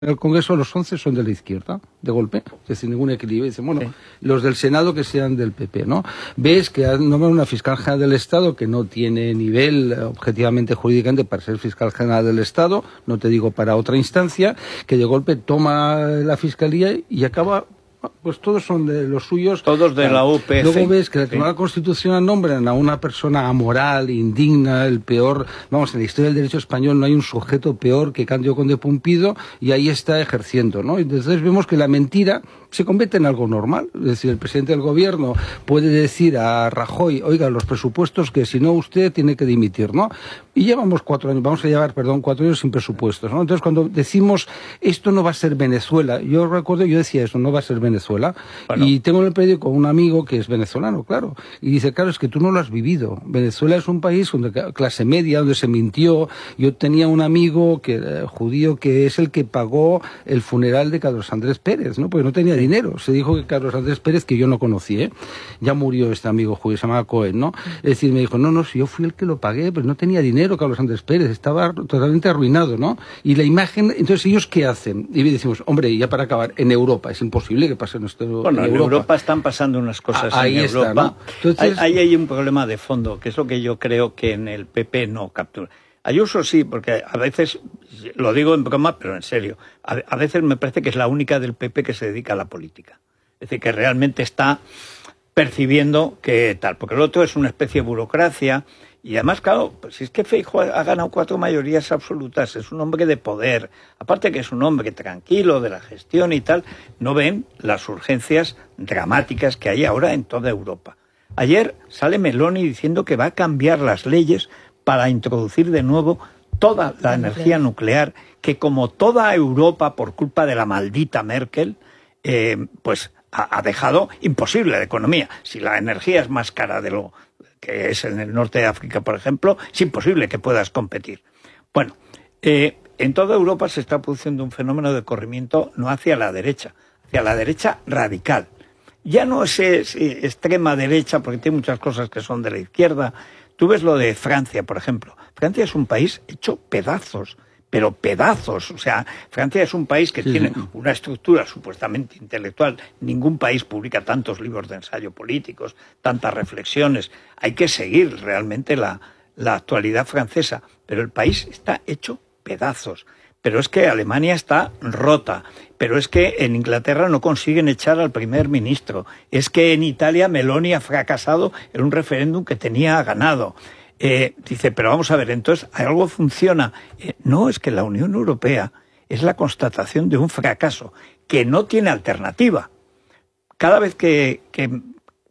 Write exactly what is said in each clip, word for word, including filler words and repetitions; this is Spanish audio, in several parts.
En el Congreso los once son de la izquierda, de golpe, es decir, ningún equilibrio. Dicen, bueno, sí. Los del Senado que sean del P P, ¿no? Ves que nombran una fiscal general del Estado que no tiene nivel objetivamente jurídicamente para ser fiscal general del Estado, no te digo para otra instancia, que de golpe toma la fiscalía y acaba... Pues todos son de los suyos. Todos de la U P C. Luego ves que la Tribunal Constitucional nombran a una persona amoral, indigna, el peor. Vamos, en la historia del derecho español no hay un sujeto peor que Cándido Conde Pumpido y ahí está ejerciendo, ¿no? Entonces vemos que la mentira se convierte en algo normal. Es decir, el presidente del gobierno puede decir a Rajoy, oiga, los presupuestos que si no usted tiene que dimitir, ¿no? Y llevamos cuatro años, vamos a llevar, perdón, cuatro años sin presupuestos, ¿no? Entonces cuando decimos esto no va a ser Venezuela, yo recuerdo, yo decía eso, no va a ser Venezuela. Bueno. Y tengo en el periódico un amigo que es venezolano, claro, y dice, claro, es que tú no lo has vivido. Venezuela es un país donde clase media, donde se mintió. Yo tenía un amigo que eh, judío que es el que pagó el funeral de Carlos Andrés Pérez, ¿no? Porque no tenía dinero. Se dijo que Carlos Andrés Pérez, que yo no conocí, ¿eh? Ya murió este amigo judío, se llamaba Cohen, ¿no? Es decir, me dijo, no, no, si yo fui el que lo pagué, pero no tenía dinero Carlos Andrés Pérez, estaba totalmente arruinado, ¿no? Y la imagen, entonces, ¿ellos qué hacen? Y decimos, hombre, ya para acabar, en Europa es imposible que pase nuestro... Bueno, en Europa. en Europa están pasando unas cosas ah, ahí en está, Europa. ¿no? Entonces... Ahí hay un problema de fondo, que es lo que yo creo que en el P P no captura. Ayuso sí, porque a veces, lo digo en broma, pero en serio, a, a veces me parece que es la única del P P que se dedica a la política. Es decir, que realmente está percibiendo que tal, porque el otro es una especie de burocracia. Y además, claro, pues si es que Feijóo ha ganado cuatro mayorías absolutas, es un hombre de poder, aparte que es un hombre tranquilo de la gestión y tal, no ven las urgencias dramáticas que hay ahora en toda Europa. Ayer sale Meloni diciendo que va a cambiar las leyes para introducir de nuevo toda la energía nuclear, que como toda Europa, por culpa de la maldita Merkel, eh, pues ha, ha dejado imposible la economía. Si la energía es más cara de lo que es en el norte de África, por ejemplo, es imposible que puedas competir. Bueno, eh, en toda Europa se está produciendo un fenómeno de corrimiento no hacia la derecha, hacia la derecha radical. Ya no es, es, es extrema derecha, porque tiene muchas cosas que son de la izquierda. Tú ves lo de Francia, por ejemplo. Francia es un país hecho pedazos, pero pedazos. O sea, Francia es un país que sí, tiene sí. una estructura supuestamente intelectual. Ningún país publica tantos libros de ensayo políticos, tantas reflexiones. Hay que seguir realmente la, la actualidad francesa, pero el país está hecho pedazos. Pero es que Alemania está rota, pero es que en Inglaterra no consiguen echar al primer ministro, es que en Italia Meloni ha fracasado en un referéndum que tenía ganado. Eh, dice, pero vamos a ver, entonces, ¿algo funciona? Eh, no, es que la Unión Europea es la constatación de un fracaso que no tiene alternativa. Cada vez que, que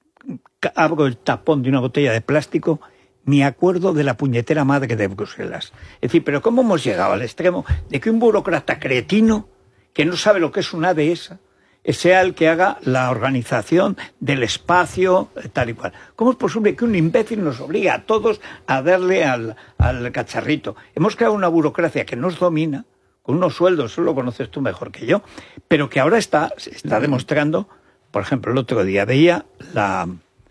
abro el tapón de una botella de plástico, me acuerdo de la puñetera madre de Bruselas. Es decir, pero ¿cómo hemos llegado al extremo de que un burócrata cretino, que no sabe lo que es una dehesa, sea el que haga la organización del espacio, tal y cual? ¿Cómo es posible que un imbécil nos obligue a todos a darle al, al cacharrito? Hemos creado una burocracia que nos domina, con unos sueldos, eso lo conoces tú mejor que yo, pero que ahora está, está demostrando, por ejemplo, el otro día veía la...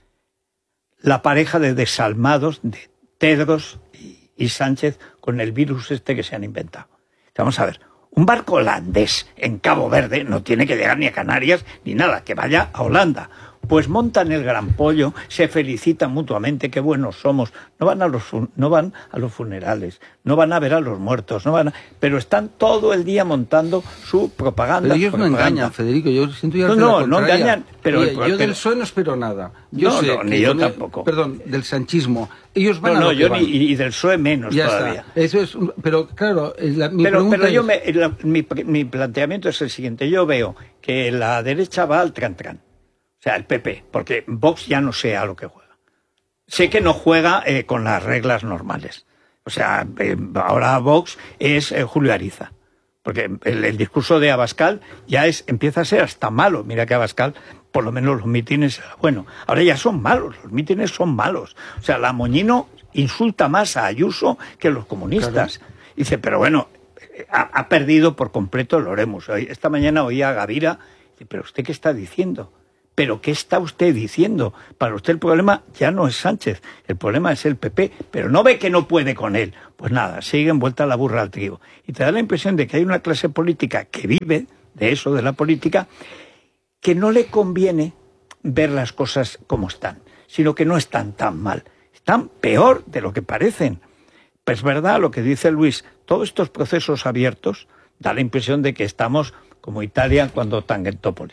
la pareja de desalmados de Tedros y, y Sánchez con el virus este que se han inventado. Vamos a ver, un barco holandés en Cabo Verde no tiene que llegar ni a Canarias ni nada, que vaya a Holanda. Pues montan el gran pollo, se felicitan mutuamente, qué buenos somos. No van a los no van a los funerales, no van a ver a los muertos, no van a, pero están todo el día montando su propaganda. Pero ellos propaganda. no engañan, Federico, yo siento ya No, no, no engañan, pero Oye, el, yo pero, del P S O E no espero nada. Yo no, sé no, ni yo me, tampoco. Perdón, del sanchismo. Ellos van no, a no, lo que yo van. Ni, y del P S O E menos ya todavía. Está. Eso es, pero claro, la, mi pero, pero yo es... me, la, mi, mi planteamiento es el siguiente. Yo veo que la derecha va al tran-tran. O sea, el P P, porque Vox ya no sé a lo que juega. Sé que no juega eh, con las reglas normales. O sea, eh, ahora Vox es eh, Julio Ariza. Porque el, el discurso de Abascal ya es empieza a ser hasta malo. Mira que Abascal, por lo menos los mítines, bueno, ahora ya son malos, los mítines son malos. O sea, la Moñino insulta más a Ayuso que los comunistas. Claro. Dice, pero bueno, ha, ha perdido por completo el Oremus. Esta mañana oía a Gavira, dice, pero ¿usted qué está diciendo? ¿pero qué está usted diciendo? Para usted el problema ya no es Sánchez, el problema es el P P, pero no ve que no puede con él. Pues nada, sigue envuelta la burra al trigo. Y te da la impresión de que hay una clase política que vive de eso, de la política, que no le conviene ver las cosas como están, sino que no están tan mal, están peor de lo que parecen. Pues es verdad lo que dice Luis, todos estos procesos abiertos da la impresión de que estamos como Italia cuando Tangentopoli.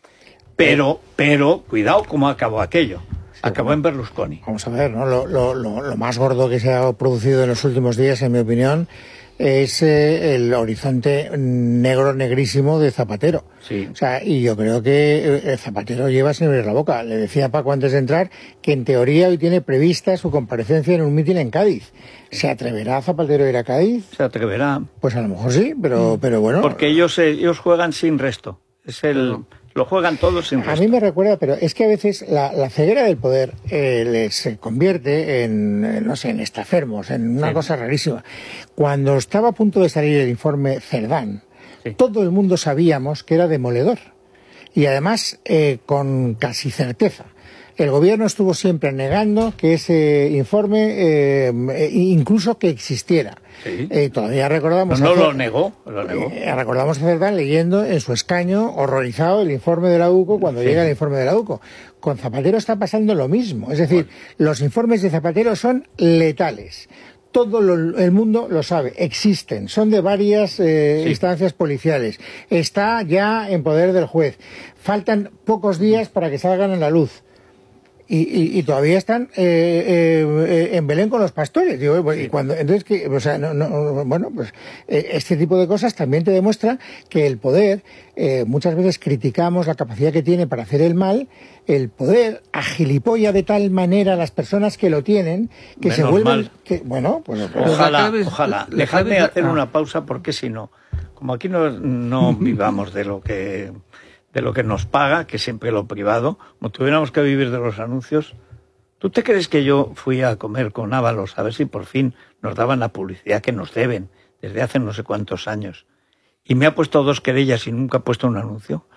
Pero, pero, cuidado cómo acabó aquello. Sí, acabó en Berlusconi. Vamos a ver, ¿no? Lo, lo, lo, lo más gordo que se ha producido en los últimos días, en mi opinión, es eh, el horizonte negro, negrísimo de Zapatero. Sí. O sea, y yo creo que el Zapatero lleva sin abrir la boca. Le decía a Paco antes de entrar que en teoría hoy tiene prevista su comparecencia en un mitin en Cádiz. ¿Se atreverá Zapatero a ir a Cádiz? Se atreverá. Pues a lo mejor sí, pero, pero bueno. Porque ellos, ellos juegan sin resto. Es el... No. Lo juegan todos sin resto. A mí me recuerda, pero es que a veces la, la ceguera del poder eh, les convierte en, no sé, en estafermos, en una sí. cosa rarísima. Cuando estaba a punto de salir el informe Cerdán, sí. todo el mundo sabíamos que era demoledor. Y además, eh, con casi certeza. El gobierno estuvo siempre negando que ese informe, eh, incluso que existiera. Sí. Eh, todavía recordamos... No, no lo negó, lo negó. Eh, recordamos a Cerdán leyendo en su escaño, horrorizado, el informe de la U C O cuando sí. llega el informe de la U C O. Con Zapatero está pasando lo mismo. Es decir, bueno. los informes de Zapatero son letales. Todo lo, el mundo lo sabe, existen, son de varias eh, sí. instancias policiales. Está ya en poder del juez. Faltan pocos días para que salgan a la luz. Y, y, y todavía están eh, eh, en Belén con los pastores. Digo, pues, y cuando, entonces, que, o sea, no, no, bueno, pues eh, este tipo de cosas también te demuestra que el poder, eh, muchas veces criticamos la capacidad que tiene para hacer el mal, el poder agilipolla de tal manera a las personas que lo tienen que Menos se vuelven... mal. Que, bueno, pues... Ojalá, pues, ojalá. Dejadme hacer ah. una pausa porque si no, como aquí no, no vivamos de lo que... de lo que nos paga, que siempre lo privado, como tuviéramos que vivir de los anuncios. ¿Tú te crees que yo fui a comer con Ábalos a ver si por fin nos daban la publicidad que nos deben desde hace no sé cuántos años? Y me ha puesto dos querellas y nunca ha puesto un anuncio.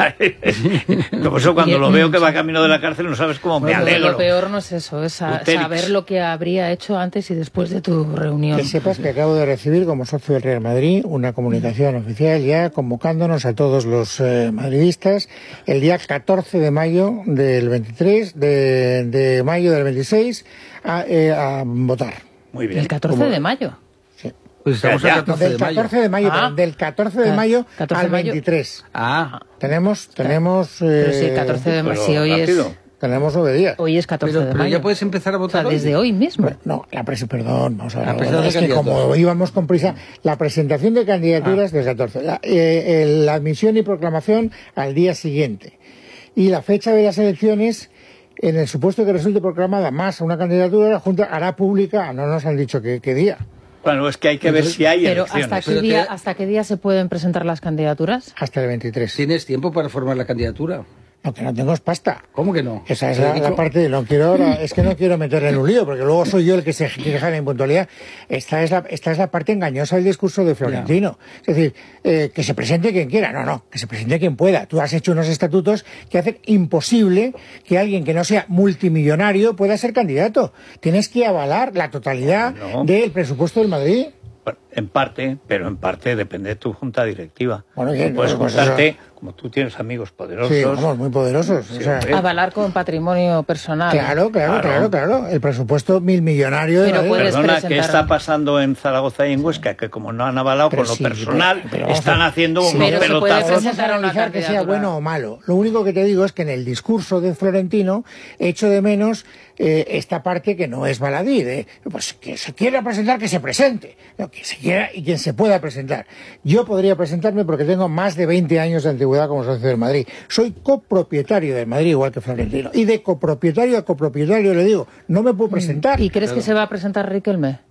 Por eso cuando lo veo que va camino de la cárcel no sabes cómo me alegro. Lo peor no es eso, es a, saber lo que habría hecho antes y después de tu reunión. Que sepas que acabo de recibir como socio del Real Madrid una comunicación oficial ya convocándonos a todos los eh, madridistas el día catorce de mayo del veintitrés, de, de mayo del veintiséis a, eh, a votar. Muy bien. ¿El catorce de mayo? Sí. Pues estamos ya, a catorce del de mayo. catorce de mayo, Ah. del catorce de mayo catorce al de mayo. veintitrés. Ah, Tenemos, tenemos... Eh, Pero si el catorce de mayo, si hoy es, rápido. Tenemos nueve días. hoy es catorce pero, de pero mayo. ya puedes empezar a O votar sea, desde hoy mismo. Bueno, no, la presa, perdón, vamos a ver. La presentación es de que candidatos. como íbamos con prisa, la presentación de candidaturas Ah. del catorce, la, eh, el- la admisión y proclamación al día siguiente. Y la fecha de las elecciones, en el supuesto que resulte proclamada más una candidatura, la Junta hará pública, no nos han dicho qué, qué día, Bueno, es que hay que ver si hay Pero elecciones. ¿hasta qué, Pero día, que- ¿hasta qué día se pueden presentar las candidaturas? hasta el veintitrés. tienes tiempo para formar la candidatura. No, que no tengo es pasta. ¿Cómo que no? Esa es Te he la, la dicho- parte de no quiero ahora, es que no quiero meterle en un lío, porque luego soy yo el que se queja de la impuntualidad. Esta es la, esta es la parte engañosa del discurso de Florentino. Es decir, eh, que se presente quien quiera. No, no, que se presente quien pueda. Tú has hecho unos estatutos que hacen imposible que alguien que no sea multimillonario pueda ser candidato. Tienes que avalar la totalidad No. del presupuesto del Madrid. Bueno, en parte, pero en parte depende de tu junta directiva. Bueno, bien, Tú puedes pues juntarte, como tú tienes amigos poderosos. Sí, vamos, muy poderosos. Sí, o sea, hombre. Avalar con patrimonio personal. claro, claro, claro, Claro. claro. El presupuesto mil millonario de Pero Madrid. puedes Perdona, presentar- ¿qué está pasando en Zaragoza y en Huesca? Que como no han avalado Pero con lo sí, personal, pero- pero vamos están a- haciendo sí, unos pero se puede pelotazos. presentar Vamos a una analizar que sea candidatura. bueno o malo. Lo único que te digo es que en el discurso de Florentino echo de menos eh, esta parte que no es baladí, de pues que se quiera presentar, que se presente, no, que se quiera y quien se pueda presentar. Yo podría presentarme porque tengo más de veinte años de antigüedad como socio del Madrid. Soy copropietario del Madrid, igual que Florentino. Y de copropietario a copropietario le digo, no me puedo presentar. ¿Y crees que se va a presentar Riquelme?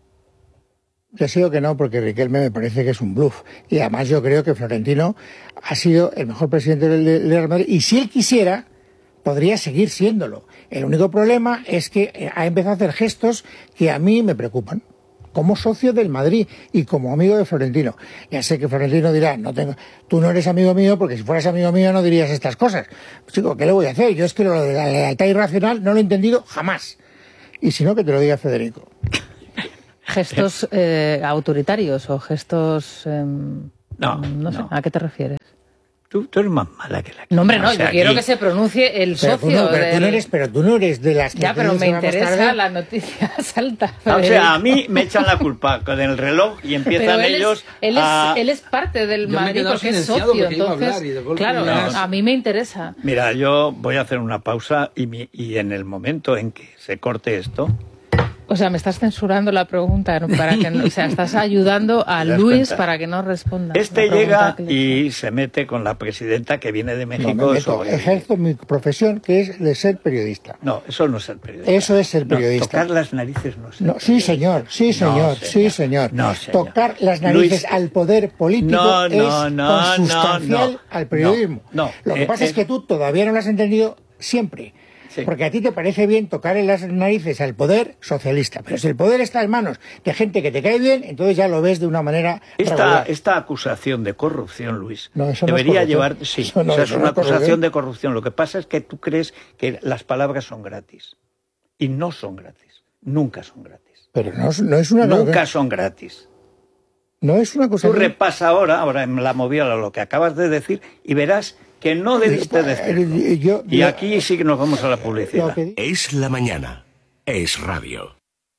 Deseo que no, porque Riquelme me parece que es un bluff. Y además yo creo que Florentino ha sido el mejor presidente del del Real Madrid. Y si él quisiera, podría seguir siéndolo. El único problema es que eh, ha empezado a hacer gestos que a mí me preocupan. como socio del Madrid y como amigo de Florentino. Ya sé que Florentino dirá, no tengo, tú no eres amigo mío, porque si fueras amigo mío no dirías estas cosas. Pues, chico, ¿qué le voy a hacer? Yo es que lo de la lealtad irracional no lo he entendido jamás. Y si no, que te lo diga Federico. ¿Gestos eh, autoritarios o gestos... Eh, no, no sé, no. ¿A qué te refieres? Tú, tú eres más mala que la que... No, hombre, no, o sea, yo quiero aquí... que se pronuncie el pero socio. Tú no, pero, del... tú no eres, pero tú no eres de las que... Ya, pero me interesa la noticia, salta. O sea, a mí me echan la culpa con el reloj y empiezan él ellos es, él, a... es, él es parte del yo Madrid porque es socio, porque entonces... Y claro, no, a mí me interesa. Mira, yo voy a hacer una pausa y, mi, y en el momento en que se corte esto... O sea, me estás censurando la pregunta, para que no, o sea, estás ayudando a Luis para que no responda. Este llega y se mete con la presidenta que viene de México. No, me meto, ejerzo mi profesión, que es de ser periodista. No, eso no es ser periodista. Eso es ser periodista. No, tocar las narices no es ser no, Sí, señor, sí, señor, no, señor. sí, señor. No, señor. Tocar las narices Luis, al poder político no, no, es no, consustancial no, al periodismo. No, no, Lo que eh, pasa eh, es que tú todavía no lo has entendido siempre. Sí. Porque a ti te parece bien tocar en las narices al poder socialista, pero si el poder está en manos de gente que te cae bien, entonces ya lo ves de una manera esta, regular. Esta acusación de corrupción, Luis, no, eso debería no es llevar... Sí, eso no, o sea, es eso una no es acusación de corrupción. Lo que pasa es que tú crees que las palabras son gratis. Y no son gratis. Nunca son gratis. Pero no, no es una... Nunca son gratis. No es una cosa... Tú repasa ahora, ahora en la moviola, lo que acabas de decir y verás... que no debiste decirlo. Yo, yo, y aquí sí que nos vamos a la publicidad. Es la mañana. Es radio.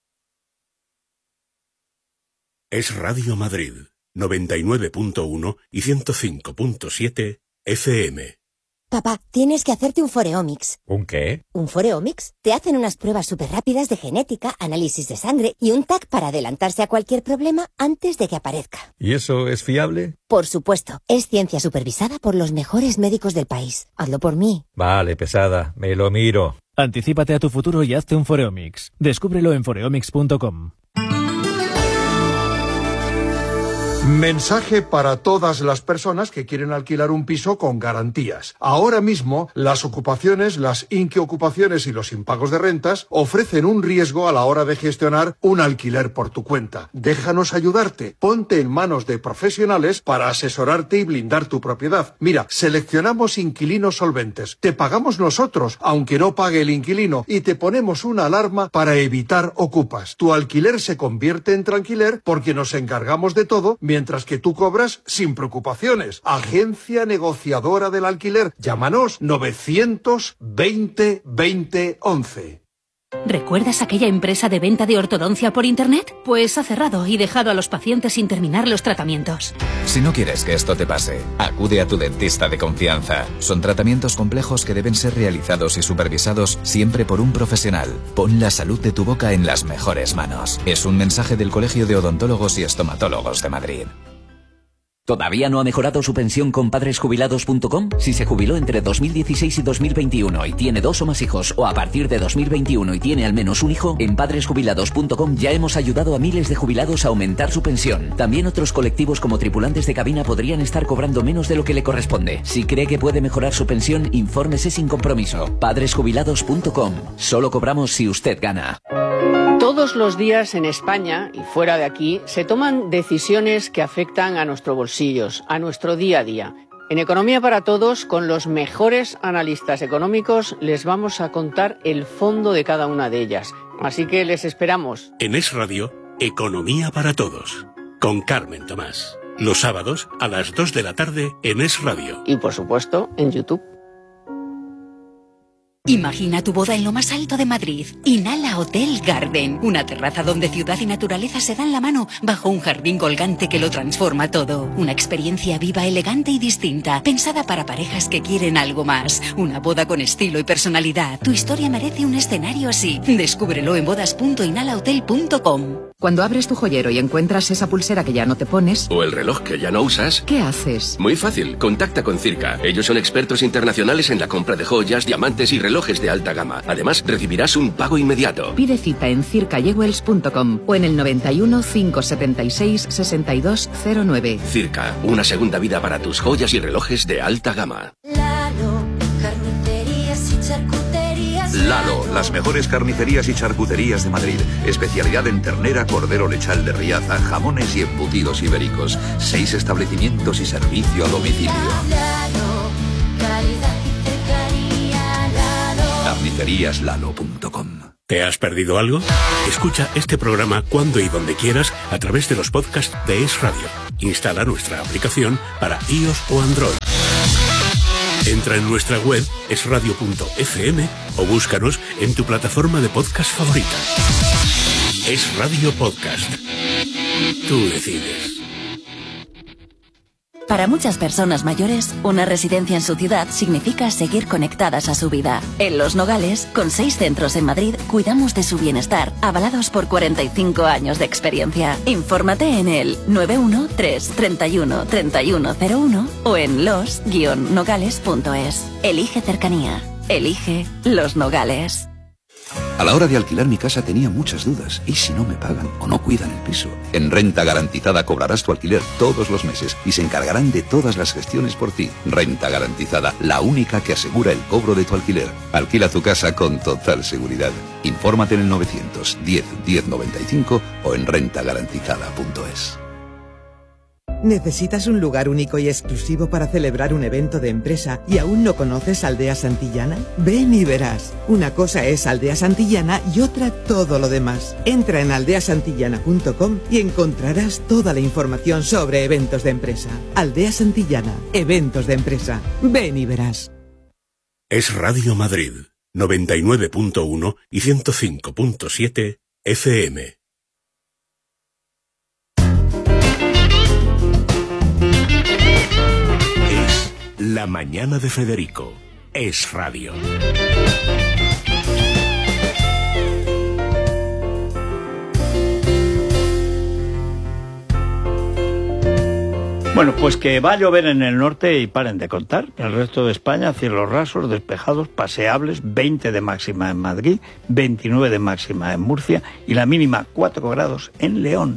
Es Radio Madrid, noventa y nueve punto uno y ciento cinco punto siete F M. Papá, tienes que hacerte un Foreomics. ¿Un qué? ¿Un Foreomics? Te hacen unas pruebas súper rápidas de genética, análisis de sangre y un T A C para adelantarse a cualquier problema antes de que aparezca. ¿Y eso es fiable? Por supuesto. Es ciencia supervisada por los mejores médicos del país. Hazlo por mí. Vale, pesada. Me lo miro. Anticípate a tu futuro y hazte un Foreomics. Descúbrelo en foreomics punto com. Mensaje para todas las personas que quieren alquilar un piso con garantías. Ahora mismo, las ocupaciones, las inquiocupaciones y los impagos de rentas ofrecen un riesgo a la hora de gestionar un alquiler por tu cuenta. Déjanos ayudarte. Ponte en manos de profesionales para asesorarte y blindar tu propiedad. Mira, seleccionamos inquilinos solventes. Te pagamos nosotros, aunque no pague el inquilino, y te ponemos una alarma para evitar ocupas. Tu alquiler se convierte en tranquiler porque nos encargamos de todo, mientras que tú cobras sin preocupaciones. Agencia negociadora del alquiler. Llámanos novecientos veinte veinte once. ¿Recuerdas aquella empresa de venta de ortodoncia por Internet? Pues ha cerrado y dejado a los pacientes sin terminar los tratamientos. Si no quieres que esto te pase, acude a tu dentista de confianza. Son tratamientos complejos que deben ser realizados y supervisados siempre por un profesional. Pon la salud de tu boca en las mejores manos. Es un mensaje del Colegio de Odontólogos y Estomatólogos de Madrid. ¿Todavía no ha mejorado su pensión con padres jubilados punto com? Si se jubiló entre dos mil dieciséis y dos mil veintiuno y tiene dos o más hijos, o a partir de dos mil veintiuno y tiene al menos un hijo, en padres jubilados punto com ya hemos ayudado a miles de jubilados a aumentar su pensión. También otros colectivos como tripulantes de cabina podrían estar cobrando menos de lo que le corresponde. Si cree que puede mejorar su pensión, infórmese sin compromiso. padres jubilados punto com. Solo cobramos si usted gana. Todos los días en España y fuera de aquí se toman decisiones que afectan a nuestro bolsillo, a nuestro día a día. En Economía para Todos, con los mejores analistas económicos, les vamos a contar el fondo de cada una de ellas. Así que les esperamos. En Es Radio, Economía para Todos, con Carmen Tomás. Los sábados a las dos de la tarde en Es Radio. Y por supuesto, en YouTube. Imagina tu boda en lo más alto de Madrid. Inhala Hotel Garden. Una terraza donde ciudad y naturaleza se dan la mano bajo un jardín colgante que lo transforma todo. Una experiencia viva, elegante y distinta, pensada para parejas que quieren algo más. Una boda con estilo y personalidad. Tu historia merece un escenario así. Descúbrelo en bodas punto inhala hotel punto com. Cuando abres tu joyero y encuentras esa pulsera que ya no te pones... O el reloj que ya no usas... ¿Qué haces? Muy fácil, contacta con Circa. Ellos son expertos internacionales en la compra de joyas, diamantes y relojes de alta gama. Además, recibirás un pago inmediato. Pide cita en circa jewels punto com o en el noventa y uno, cinco setenta y seis, sesenta y dos cero nueve. Circa, una segunda vida para tus joyas y relojes de alta gama. Lalo, carnicerías y charcuterías. Lalo, las mejores carnicerías y charcuterías de Madrid. Especialidad en ternera, cordero lechal de Riaza, jamones y embutidos ibéricos. Seis establecimientos y servicio a domicilio. carnicerías lalo punto com. ¿Te has perdido algo? Escucha este programa cuando y donde quieras a través de los podcasts de Es Radio. Instala nuestra aplicación para iOS o Android. Entra en nuestra web es radio punto f m o búscanos en tu plataforma de podcast favorita. Es Radio Podcast. Tú decides. Para muchas personas mayores, una residencia en su ciudad significa seguir conectadas a su vida. En Los Nogales, con seis centros en Madrid, cuidamos de su bienestar, avalados por cuarenta y cinco años de experiencia. Infórmate en el nueve uno tres, treinta y uno, treinta y uno cero uno o en los guion nogales punto es. Elige cercanía. Elige Los Nogales. A la hora de alquilar mi casa tenía muchas dudas. ¿Y si no me pagan o no cuidan el piso? En Renta Garantizada cobrarás tu alquiler todos los meses y se encargarán de todas las gestiones por ti. Renta Garantizada, la única que asegura el cobro de tu alquiler. Alquila tu casa con total seguridad. Infórmate en el novecientos diez, diez noventa y cinco o en renta garantizada punto es. ¿Necesitas un lugar único y exclusivo para celebrar un evento de empresa y aún no conoces Aldea Santillana? Ven y verás. Una cosa es Aldea Santillana y otra todo lo demás. Entra en aldea santillana punto com y encontrarás toda la información sobre eventos de empresa. Aldea Santillana, eventos de empresa. Ven y verás. Es Radio Madrid, noventa y nueve punto uno y ciento cinco punto siete F M. La mañana de Federico. Es Radio. Bueno, pues que va a llover en el norte y paren de contar. En el resto de España, cielos rasos, despejados, paseables, veinte de máxima en Madrid, veintinueve de máxima en Murcia y la mínima cuatro grados en León.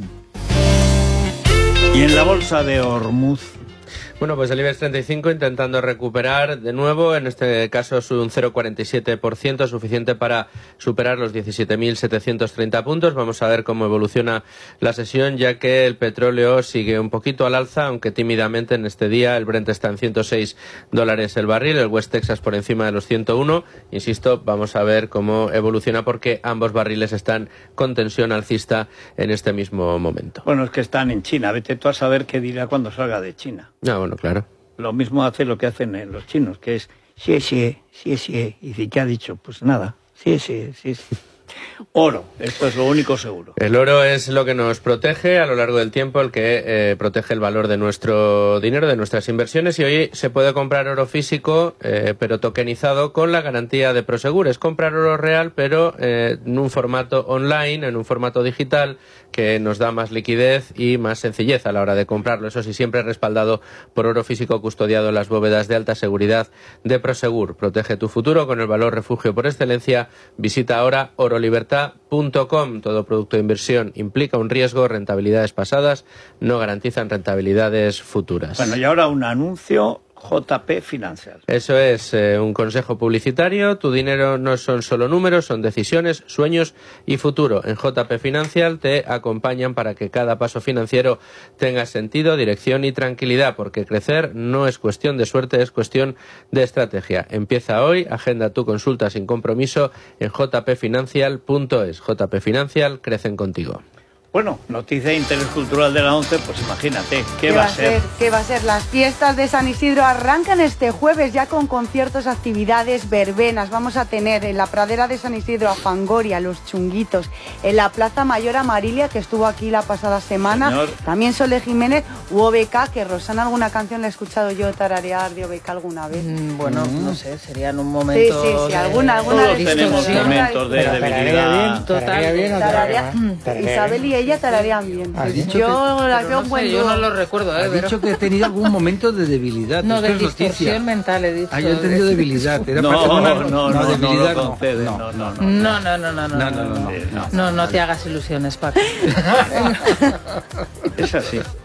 Y en la bolsa de Hormuz. Bueno, pues el IBEX treinta y cinco intentando recuperar de nuevo, en este caso es un cero coma cuarenta y siete por ciento, suficiente para superar los diecisiete mil setecientos treinta puntos. Vamos a ver cómo evoluciona la sesión, ya que el petróleo sigue un poquito al alza, aunque tímidamente en este día. El Brent está en ciento seis dólares el barril, el West Texas por encima de los ciento uno. Insisto, vamos a ver cómo evoluciona porque ambos barriles están con tensión alcista en este mismo momento. Bueno, es que están en China. Vete tú a saber qué dirá cuando salga de China. Ah, bueno, claro. Lo mismo hace lo que hacen eh, los chinos, que es sí, sí, sí, sí. Y dice, ¿qué ha dicho? Pues nada, sí, sí, sí, sí. Oro, esto es lo único seguro. El oro es lo que nos protege a lo largo del tiempo, el que eh, protege el valor de nuestro dinero, de nuestras inversiones, y hoy se puede comprar oro físico, eh, pero tokenizado con la garantía de Prosegur. Es comprar oro real, pero eh, en un formato online, en un formato digital, que nos da más liquidez y más sencillez a la hora de comprarlo. Eso sí, siempre respaldado por oro físico custodiado en las bóvedas de alta seguridad de Prosegur. Protege tu futuro con el valor refugio por excelencia. Visita ahora oro libertad punto com. Todo producto de inversión implica un riesgo, rentabilidades pasadas no garantizan rentabilidades futuras. Bueno, y ahora un anuncio. J P Financial. Eso es eh, un consejo publicitario. Tu dinero no son solo números, son decisiones, sueños y futuro. En J P Financial te acompañan para que cada paso financiero tenga sentido, dirección y tranquilidad, porque crecer no es cuestión de suerte, es cuestión de estrategia. Empieza hoy, agenda tu consulta sin compromiso en j p financial punto es. J P Financial, crecen contigo. Bueno, noticia de interés cultural de la ONCE, pues imagínate, ¿qué, ¿Qué va a ser? ¿Qué va a ser? Las fiestas de San Isidro arrancan este jueves ya con conciertos, actividades, verbenas. Vamos a tener en la pradera de San Isidro a Fangoria, Los Chunguitos, en la Plaza Mayor a Marilia, que estuvo aquí la pasada semana. Señor. También Sole Jiménez u O B K, que Rosana, alguna canción la he escuchado yo tararear de O B K alguna vez. Mm, bueno, mm. no sé, sería en un momento... Sí, sí, sí, de... alguna, alguna Todos tenemos momentos de debilidad. Total, bien, tararea, Isabel y ella tararean bien. Dicho yo que, la veo no buen sé, yo no lo recuerdo. ¿eh? Has pero... dicho que he tenido algún momento de debilidad. No, Esto de es distorsión noticia. mental he dicho. Ah, yo he entendido debilidad. Era no, para no, una... no, no, no, debilidad no, no. Concede, No. no, no, no, no, no, no, no, no, no, no, no, no, no, no te hagas ilusiones, Paco. Es así.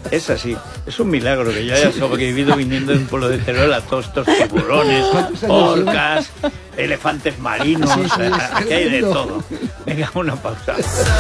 Es así. Es un milagro que yo haya sobrevivido viniendo de un pueblo de Teruel a todos estos tiburones, orcas, elefantes marinos, sí, sí, aquí hay de todo. Venga, una pausa.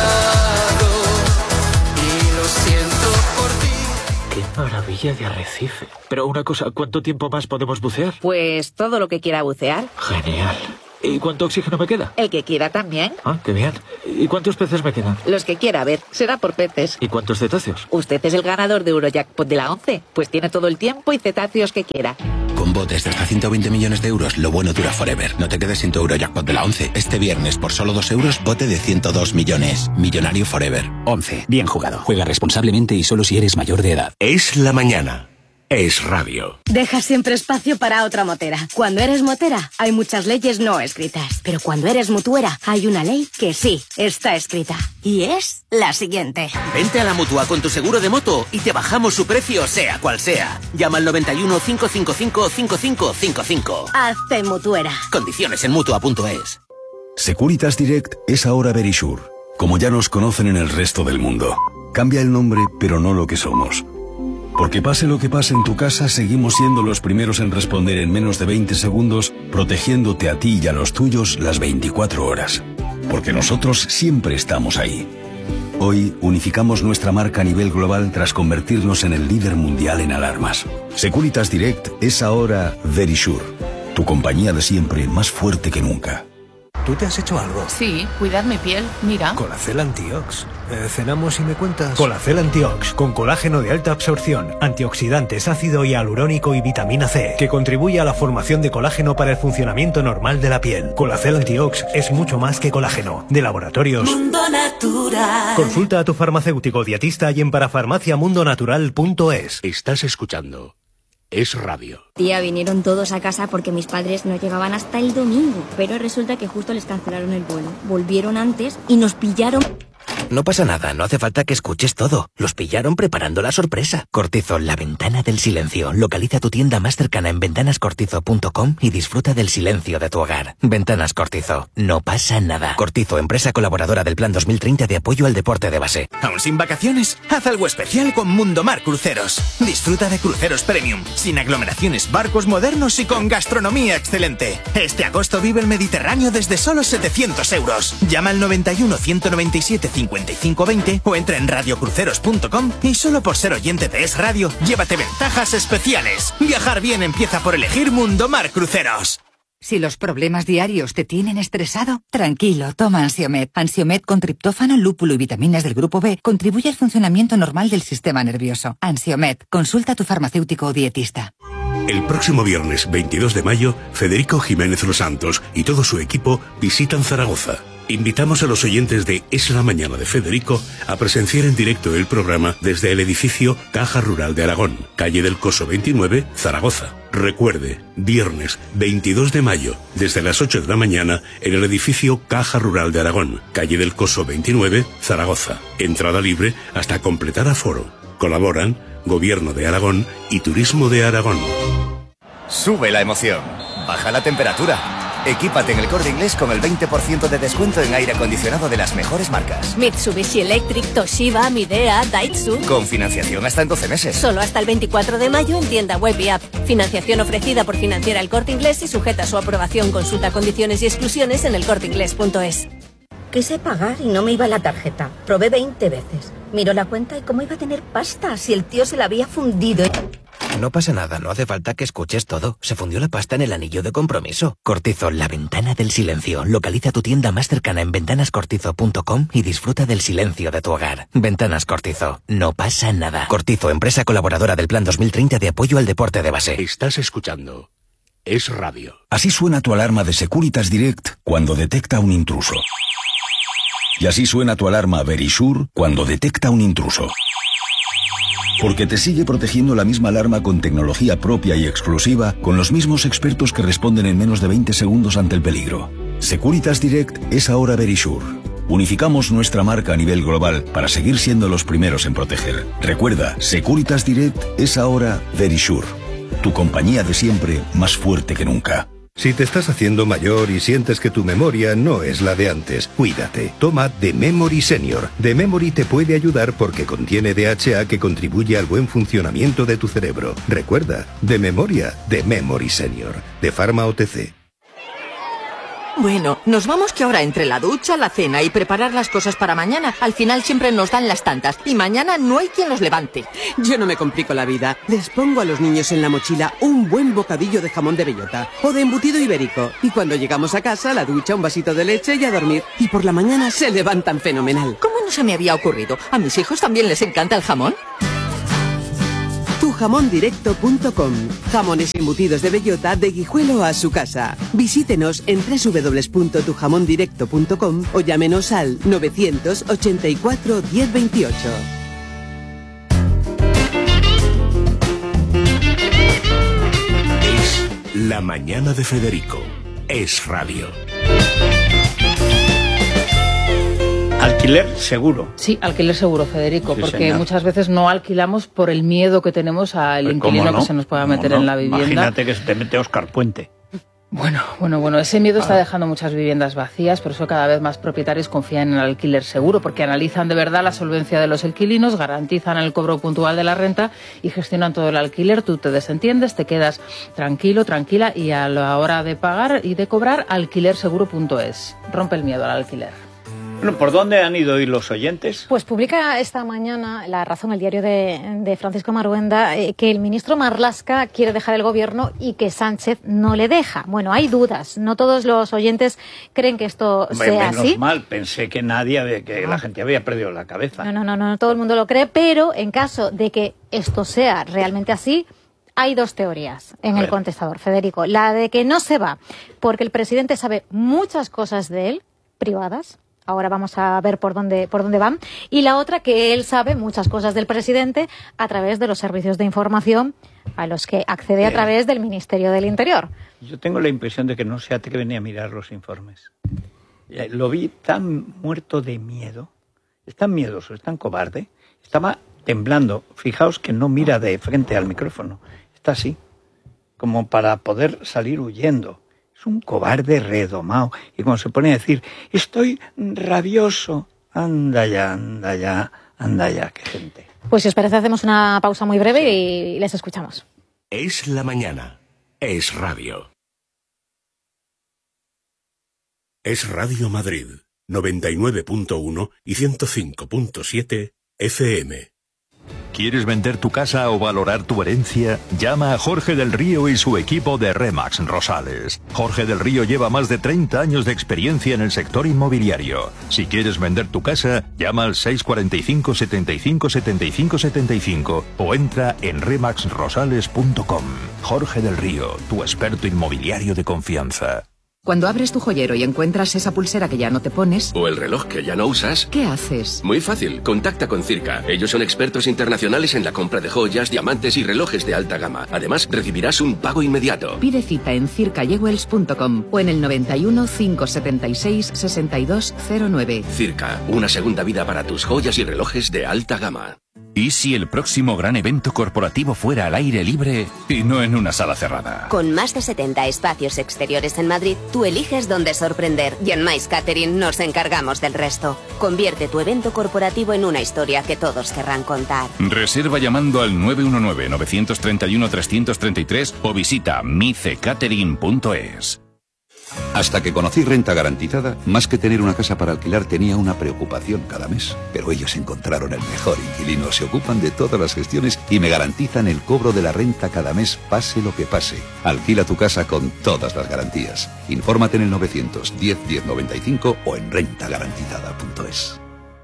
¡Qué maravilla de arrecife! Pero una cosa, ¿cuánto tiempo más podemos bucear? Pues todo lo que quiera bucear. Genial. ¿Y cuánto oxígeno me queda? El que quiera también. Ah, qué bien. ¿Y cuántos peces me quedan? Los que quiera, a ver, será por peces. ¿Y cuántos cetáceos? Usted es el ganador de Eurojackpot de la once, pues tiene todo el tiempo y cetáceos que quiera. Con botes de hasta ciento veinte millones de euros, lo bueno dura forever. No te quedes sin tu Eurojackpot de la once. Este viernes, por solo dos euros, bote de ciento dos millones. Millonario forever. once. Bien jugado. Juega responsablemente y solo si eres mayor de edad. Es la mañana. Es radio. Deja siempre espacio para otra motera. Cuando eres motera, hay muchas leyes no escritas. Pero cuando eres mutuera, hay una ley que sí está escrita. Y es la siguiente. Vente a la Mutua con tu seguro de moto y te bajamos su precio sea cual sea. Llama al noventa y uno, cinco cinco cinco, cinco cinco cinco cinco. Hazte mutuera. Condiciones en mutua punto es. Securitas Direct es ahora Verisure, como ya nos conocen en el resto del mundo. Cambia el nombre, pero no lo que somos. Porque pase lo que pase en tu casa, seguimos siendo los primeros en responder en menos de veinte segundos, protegiéndote a ti y a los tuyos las veinticuatro horas. Porque nosotros siempre estamos ahí. Hoy unificamos nuestra marca a nivel global tras convertirnos en el líder mundial en alarmas. Securitas Direct es ahora Verisure, tu compañía de siempre más fuerte que nunca. ¿Tú te has hecho algo? Sí, cuidar mi piel, mira. Colacel Antiox. Eh, cenamos y me cuentas. Colacel Antiox, con colágeno de alta absorción, antioxidantes, ácido hialurónico y vitamina C, que contribuye a la formación de colágeno para el funcionamiento normal de la piel. Colacel Antiox es mucho más que colágeno. De Laboratorios Mundo Natural. Consulta a tu farmacéutico dietista y en parafarmacia mundo natural punto es. Estás escuchando Es Radio. Tía, vinieron todos a casa porque mis padres no llegaban hasta el domingo, pero resulta que justo les cancelaron el vuelo. Volvieron antes y nos pillaron... No pasa nada, no hace falta que escuches todo. Los pillaron preparando la sorpresa. Cortizo, la ventana del silencio. Localiza tu tienda más cercana en ventanas cortizo punto com y disfruta del silencio de tu hogar. Ventanas Cortizo, no pasa nada. Cortizo, empresa colaboradora del Plan dos mil treinta de apoyo al deporte de base. ¿Aún sin vacaciones? Haz algo especial con Mundomar Cruceros. Disfruta de cruceros premium, sin aglomeraciones, barcos modernos y con gastronomía excelente. Este agosto vive el Mediterráneo desde solo setecientos euros. Llama al noventa y uno, ciento noventa y siete, cincuenta y cinco veinte o entra en radio cruceros punto com y solo por ser oyente de Es Radio, llévate ventajas especiales. Viajar bien empieza por elegir Mundomar Cruceros. Si los problemas diarios te tienen estresado, tranquilo, toma Ansiomed. Ansiomed con triptófano, lúpulo y vitaminas del grupo B contribuye al funcionamiento normal del sistema nervioso. Ansiomed, consulta a tu farmacéutico o dietista. El próximo viernes veintidós de mayo, Federico Jiménez Los Santos y todo su equipo visitan Zaragoza. Invitamos a los oyentes de Es la Mañana de Federico a presenciar en directo el programa desde el edificio Caja Rural de Aragón, calle del Coso veintinueve, Zaragoza. Recuerde, viernes veintidós de mayo, desde las ocho de la mañana, en el edificio Caja Rural de Aragón, calle del Coso veintinueve, Zaragoza. Entrada libre hasta completar aforo. Colaboran Gobierno de Aragón y Turismo de Aragón. Sube la emoción, baja la temperatura. Equípate en El Corte Inglés con el veinte por ciento de descuento en aire acondicionado de las mejores marcas. Mitsubishi Electric, Toshiba, Midea, Daitsu. Con financiación hasta en doce meses. Solo hasta el veinticuatro de mayo en tienda web y app. Financiación ofrecida por Financiera El Corte Inglés y sujeta a su aprobación. Consulta condiciones y exclusiones en el corte inglés punto es. Quise pagar y no me iba la tarjeta. Probé veinte veces. Miró la cuenta y cómo iba a tener pasta si el tío se la había fundido. No pasa nada, no hace falta que escuches todo. Se fundió la pasta en el anillo de compromiso. Cortizo, la ventana del silencio. Localiza tu tienda más cercana en ventanas cortizo punto com y disfruta del silencio de tu hogar. Ventanas Cortizo, no pasa nada. Cortizo, empresa colaboradora del Plan dos mil treinta de apoyo al deporte de base. Estás escuchando Es Radio. Así suena tu alarma de Securitas Direct cuando detecta un intruso. Y así suena tu alarma Verisure cuando detecta un intruso. Porque te sigue protegiendo la misma alarma con tecnología propia y exclusiva, con los mismos expertos que responden en menos de veinte segundos ante el peligro. Securitas Direct es ahora Verisure. Unificamos nuestra marca a nivel global para seguir siendo los primeros en proteger. Recuerda, Securitas Direct es ahora Verisure, tu compañía de siempre más fuerte que nunca. Si te estás haciendo mayor y sientes que tu memoria no es la de antes, cuídate. Toma The Memory Senior. The Memory te puede ayudar porque contiene D H A que contribuye al buen funcionamiento de tu cerebro. Recuerda, de memoria, The Memory Senior. De Pharma O T C. Bueno, nos vamos que ahora entre la ducha, la cena y preparar las cosas para mañana, al final siempre nos dan las tantas y mañana no hay quien los levante. Yo no me complico la vida. Les pongo a los niños en la mochila un buen bocadillo de jamón de bellota o de embutido ibérico. Y cuando llegamos a casa, la ducha, un vasito de leche y a dormir. Y por la mañana se levantan fenomenal. ¿Cómo no se me había ocurrido? ¿A mis hijos también les encanta el jamón? tu jamón directo punto com. Jamones embutidos de bellota de Guijuelo a su casa. Visítenos en doble u doble u doble u punto tu jamón directo punto com o llámenos al novecientos ochenta y cuatro diez veintiocho. Es La Mañana de Federico. Es radio. Alquiler seguro. Sí, alquiler seguro, Federico, Sí, porque señor. muchas veces no alquilamos por el miedo que tenemos al Pues, inquilino ¿cómo no? que se nos pueda ¿Cómo meter no? en la vivienda. Imagínate que se te mete Óscar Puente. Bueno, bueno, bueno, ese miedo está dejando muchas viviendas vacías, por eso cada vez más propietarios confían en el alquiler seguro, porque analizan de verdad la solvencia de los inquilinos, garantizan el cobro puntual de la renta y gestionan todo el alquiler. Tú te desentiendes, te quedas tranquilo, tranquila y a la hora de pagar y de cobrar, alquiler seguro punto es. Rompe el miedo al alquiler. Bueno, ¿por dónde han ido hoy los oyentes? Pues publica esta mañana La Razón, el diario de, de Francisco Maruenda, eh, que el ministro Marlaska quiere dejar el gobierno y que Sánchez no le deja. Bueno, hay dudas. No todos los oyentes creen que esto Hombre, sea menos así. mal, pensé que nadie, había- que la gente había perdido la cabeza. No, no, no, no, todo el mundo lo cree, pero en caso de que esto sea realmente así, hay dos teorías en el contestador, Federico. La de que no se va porque el presidente sabe muchas cosas de él, privadas. Ahora vamos a ver por dónde, por dónde van. Y la otra, que él sabe muchas cosas del presidente a través de los servicios de información a los que accede a Bien. través del Ministerio del Interior. Yo tengo la impresión de que no se atreve a mirar los informes. Eh, Lo vi tan muerto de miedo, es tan miedoso, es tan cobarde, estaba temblando. Fijaos que no mira de frente al micrófono, está así, como para poder salir huyendo. Es un cobarde redomado. Y cuando se pone a decir, estoy rabioso, anda ya, anda ya, anda ya, qué gente. Pues si os parece, hacemos una pausa muy breve y les escuchamos. Es la mañana. Es radio. Es Radio Madrid, noventa y nueve punto uno y ciento cinco punto siete F M. ¿Quieres vender tu casa o valorar tu herencia? Llama a Jorge del Río y su equipo de Remax Rosales. Jorge del Río lleva más de treinta años de experiencia en el sector inmobiliario. Si quieres vender tu casa, llama al seis cuatro cinco, setenta y cinco, setenta y cinco, setenta y cinco o entra en remax rosales punto com. Jorge del Río, tu experto inmobiliario de confianza. Cuando abres tu joyero y encuentras esa pulsera que ya no te pones, ¿O el reloj que ya no usas? ¿qué haces? Muy fácil, contacta con Circa. Ellos son expertos internacionales en la compra de joyas, diamantes y relojes de alta gama. Además, recibirás un pago inmediato. Pide cita en circa jewels punto com o en el noventa y uno, cinco setenta y seis, sesenta y dos cero nueve. Circa, una segunda vida para tus joyas y relojes de alta gama. ¿Y si el próximo gran evento corporativo fuera al aire libre y no en una sala cerrada? Con más de setenta espacios exteriores en Madrid, tú eliges dónde sorprender y en Mais Catering nos encargamos del resto. Convierte tu evento corporativo en una historia que todos querrán contar. Reserva llamando al nueve uno nueve, nueve tres uno, tres tres tres o visita mice catering punto es. Hasta que conocí Renta Garantizada, más que tener una casa para alquilar tenía una preocupación cada mes. Pero ellos encontraron el mejor inquilino, se ocupan de todas las gestiones y me garantizan el cobro de la renta cada mes, pase lo que pase. Alquila tu casa con todas las garantías. Infórmate en el novecientos diez, diez noventa y cinco o en renta garantizada punto es.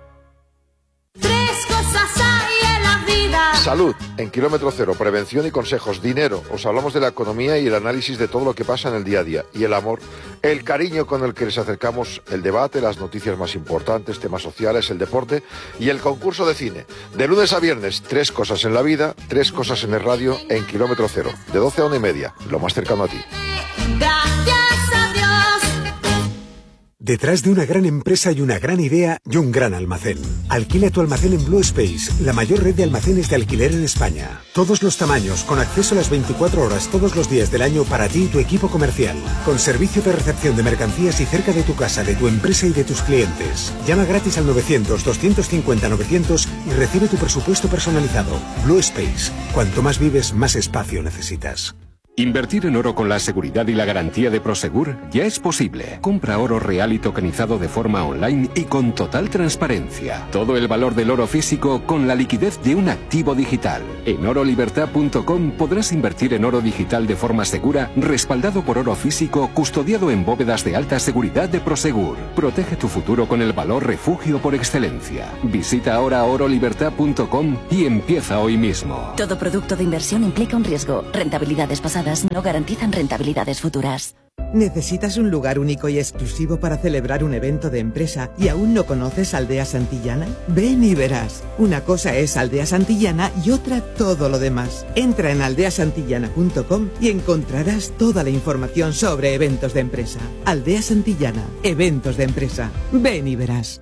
Tres cosas hay en la vida. Salud, en Kilómetro Cero, prevención y consejos. Dinero, os hablamos de la economía y el análisis de todo lo que pasa en el día a día. Y el amor, el cariño con el que les acercamos el debate, las noticias más importantes, temas sociales, el deporte y el concurso de cine. De lunes a viernes, tres cosas en la vida, tres cosas en el radio, en Kilómetro Cero. De doce a una y media, lo más cercano a ti. Gracias a Dios. Detrás de una gran empresa hay una gran idea y un gran almacén. Alquila tu almacén en Blue Space, la mayor red de almacenes de alquiler en España. Todos los tamaños, con acceso a las veinticuatro horas todos los días del año para ti y tu equipo comercial. Con servicio de recepción de mercancías y cerca de tu casa, de tu empresa y de tus clientes. Llama gratis al novecientos, doscientos cincuenta, novecientos y recibe tu presupuesto personalizado. Blue Space. Cuanto más vives, más espacio necesitas. Invertir en oro con la seguridad y la garantía de Prosegur ya es posible. Compra oro real y tokenizado de forma online y con total transparencia. Todo el valor del oro físico con la liquidez de un activo digital. En oro libertad punto com podrás invertir en oro digital de forma segura, respaldado por oro físico, custodiado en bóvedas de alta seguridad de Prosegur. Protege tu futuro con el valor refugio por excelencia. Visita ahora oro libertad punto com y empieza hoy mismo. Todo producto de inversión implica un riesgo. Rentabilidades pasadas no garantizan rentabilidades futuras. ¿Necesitas un lugar único y exclusivo para celebrar un evento de empresa y aún no conoces Aldea Santillana? Ven y verás. Una cosa es Aldea Santillana y otra todo lo demás. Entra en aldea santillana punto com y encontrarás toda la información sobre eventos de empresa. Aldea Santillana, eventos de empresa. Ven y verás.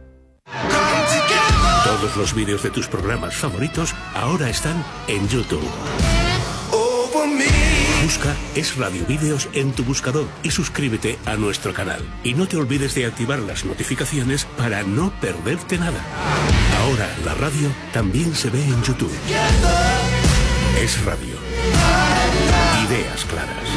Todos los vídeos de tus programas favoritos ahora están en YouTube. Busca Es Radio Vídeos en tu buscador y suscríbete a nuestro canal. Y no te olvides de activar las notificaciones para no perderte nada. Ahora la radio también se ve en YouTube. Es Radio. Ideas claras.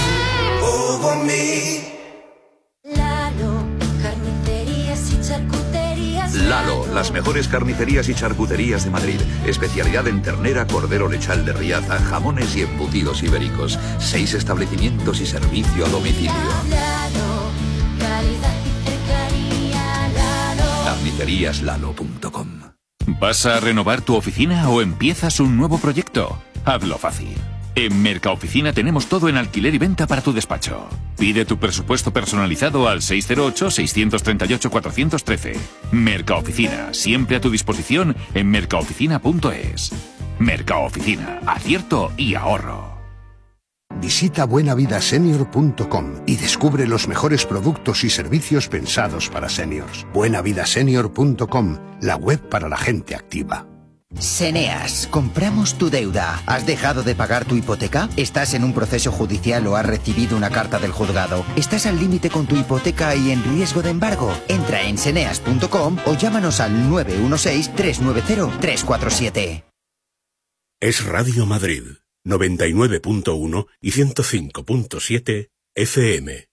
Lalo, carnicerías y charcuterías. Lalo, las mejores carnicerías y charcuterías de Madrid. Especialidad en ternera, cordero lechal de Riaza, jamones y embutidos ibéricos. Seis establecimientos y servicio a domicilio. Lalo, calidad y cercanía. Lalo. carnicerías lalo punto com. ¿Vas a renovar tu oficina o empiezas un nuevo proyecto? Hazlo fácil. En Mercaoficina tenemos todo en alquiler y venta para tu despacho. Pide tu presupuesto personalizado al seis cero ocho, seis tres ocho, cuatro uno tres. Mercaoficina, siempre a tu disposición en mercaoficina punto es. Mercaoficina, acierto y ahorro. Visita buena vida senior punto com y descubre los mejores productos y servicios pensados para seniors. buena vida senior punto com, la web para la gente activa. Seneas, compramos tu deuda. ¿Has dejado de pagar tu hipoteca? ¿Estás en un proceso judicial o has recibido una carta del juzgado? ¿Estás al límite con tu hipoteca y en riesgo de embargo? Entra en seneas punto com o llámanos al nueve uno seis, tres nueve cero, tres cuatro siete. Es Radio Madrid, noventa y nueve punto uno y ciento cinco punto siete F M.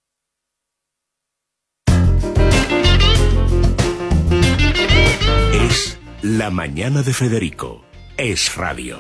Es La Mañana de Federico. Es Radio.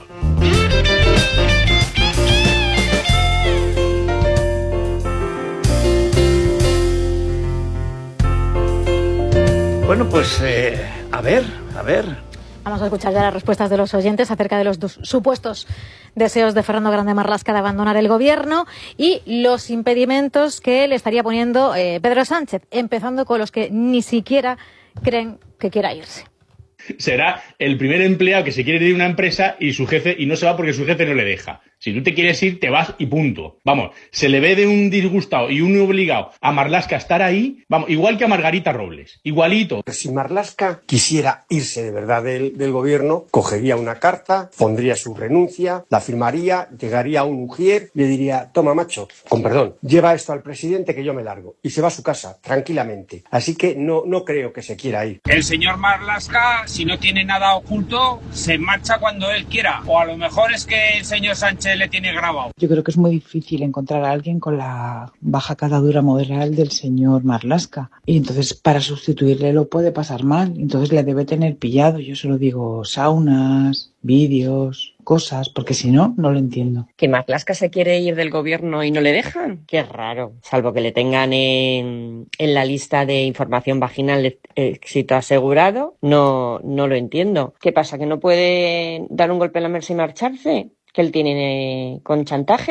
Bueno, pues eh, a ver, a ver. Vamos a escuchar ya las respuestas de los oyentes acerca de los dos supuestos deseos de Fernando Grande Marlaska de abandonar el gobierno y los impedimentos que le estaría poniendo eh, Pedro Sánchez, empezando con los que ni siquiera creen que quiera irse. Será el primer empleado que se quiere ir de una empresa y su jefe y no se va porque su jefe no le deja. Si tú te quieres ir, te vas y punto. Vamos, se le ve de un disgustado y un obligado a Marlaska a estar ahí, vamos, igual que a Margarita Robles, igualito. Si Marlaska quisiera irse de verdad del, del gobierno, cogería una carta, pondría su renuncia, la firmaría, llegaría a un ujier, le diría, toma macho, con perdón, lleva esto al presidente que yo me largo. Y se va a su casa, tranquilamente. Así que no, no creo que se quiera ir. El señor Marlaska, si no tiene nada oculto, se marcha cuando él quiera. O a lo mejor es que el señor Sánchez le tiene grabado. Yo creo que es muy difícil encontrar a alguien con la baja catadura moral del señor Marlaska. Y entonces para sustituirle lo puede pasar mal. Entonces le debe tener pillado. Yo solo digo saunas, vídeos, cosas, porque si no, no lo entiendo. ¿Que Marlaska se quiere ir del gobierno y no le dejan? Qué raro. Salvo que le tengan en, en la lista de información vaginal de éxito asegurado, no, no lo entiendo. ¿Qué pasa? ¿Que no puede dar un golpe en la mesa y marcharse? ¿Que él tiene con chantajes?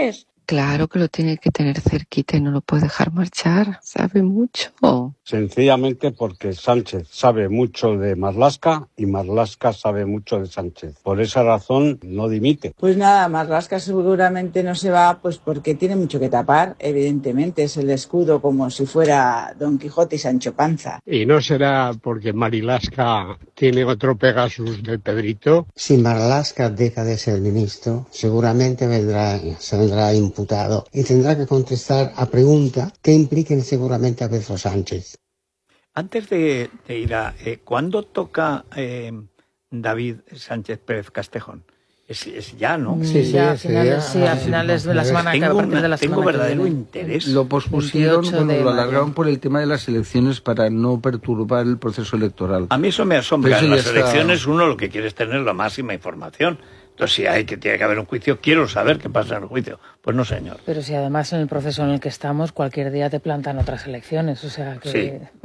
Claro que lo tiene que tener cerquita y no lo puede dejar marchar. Sabe mucho. Sencillamente porque Sánchez sabe mucho de Marlaska y Marlaska sabe mucho de Sánchez. Por esa razón no dimite. Pues nada, Marlaska seguramente no se va, pues porque tiene mucho que tapar, evidentemente. Es el escudo como si fuera Don Quijote y Sancho Panza. ¿Y no será porque Marlaska tiene otro Pegasus del Pedrito? Si Marlaska deja de ser ministro, seguramente vendrá, se vendrá imputado y tendrá que contestar a preguntas que impliquen seguramente a Pedro Sánchez. Antes de, de ir a... Eh, ¿Cuándo toca eh, David Sánchez Pérez Castejón? Es, es ya, ¿no? Sí, sí, a finales, sí, a finales de la semana que a partir de la semana Tengo verdadero que viene. interés. Lo pospusieron, bueno, de lo alargaron por el tema de las elecciones para no perturbar el proceso electoral. A mí eso me asombra. Pero En eso las ya está... elecciones uno lo que quiere es tener la máxima información. Entonces, si hay que tiene que haber un juicio, quiero saber qué pasa en el juicio. Pues no, señor. Pero si además en el proceso en el que estamos, cualquier día te plantan otras elecciones, o sea que... Sí.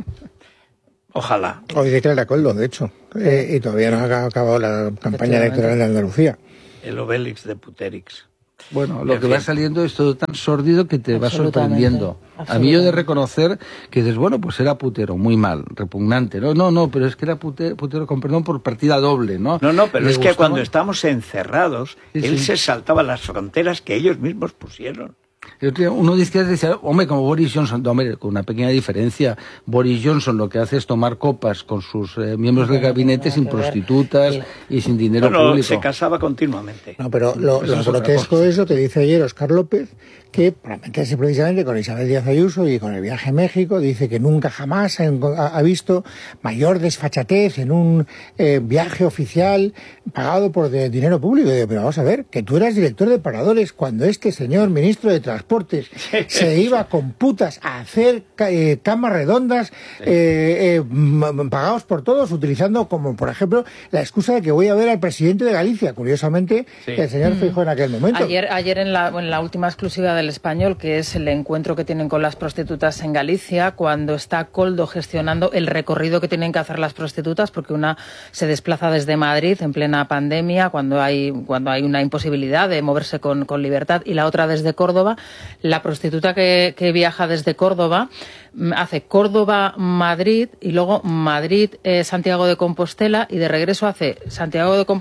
Ojalá. Hoy declara Coldo, de hecho, eh, y todavía no ha acabado la campaña electoral de Andalucía. El Obélix de Puterix. Bueno, lo que va saliendo es todo tan sórdido que te va sorprendiendo. A mí yo he de reconocer que dices, bueno, pues era putero, muy mal, repugnante. No, no, no, pero es que era putero, putero con perdón por partida doble, ¿no? No, no, pero Le es que gustaba... cuando estábamos encerrados, Sí, él sí. se saltaba las fronteras que ellos mismos pusieron. Uno dice, decía, hombre, como Boris Johnson, no, hombre, con una pequeña diferencia, Boris Johnson lo que hace es tomar copas con sus eh, miembros del gabinete sin prostitutas y sin dinero Bueno, público. se casaba continuamente. No, pero lo, Pues lo es otra grotesco cosa. es lo que dice ayer Óscar López, que para meterse precisamente con Isabel Díaz Ayuso y con el viaje a México, dice que nunca jamás ha, ha visto mayor desfachatez en un eh, viaje oficial pagado por de dinero público. Y digo, pero vamos a ver, que tú eras director de paradores cuando este señor ministro de Transportes se iba con putas a hacer eh, camas redondas eh, eh, pagados por todos, utilizando como, por ejemplo, la excusa de que voy a ver al presidente de Galicia. Curiosamente, Sí. el señor Mm. Feijóo en aquel momento. Ayer, ayer en, la, en la última exclusiva del Español, que es el encuentro que tienen con las prostitutas en Galicia, cuando está Coldo gestionando el recorrido que tienen que hacer las prostitutas, porque una se desplaza desde Madrid en plena pandemia, cuando hay, cuando hay una imposibilidad de moverse con, con libertad, y la otra desde Córdoba. La prostituta que, que viaja desde Córdoba mm, hace Córdoba-Madrid y luego Madrid-Santiago de Compostela, y de regreso hace Santiago de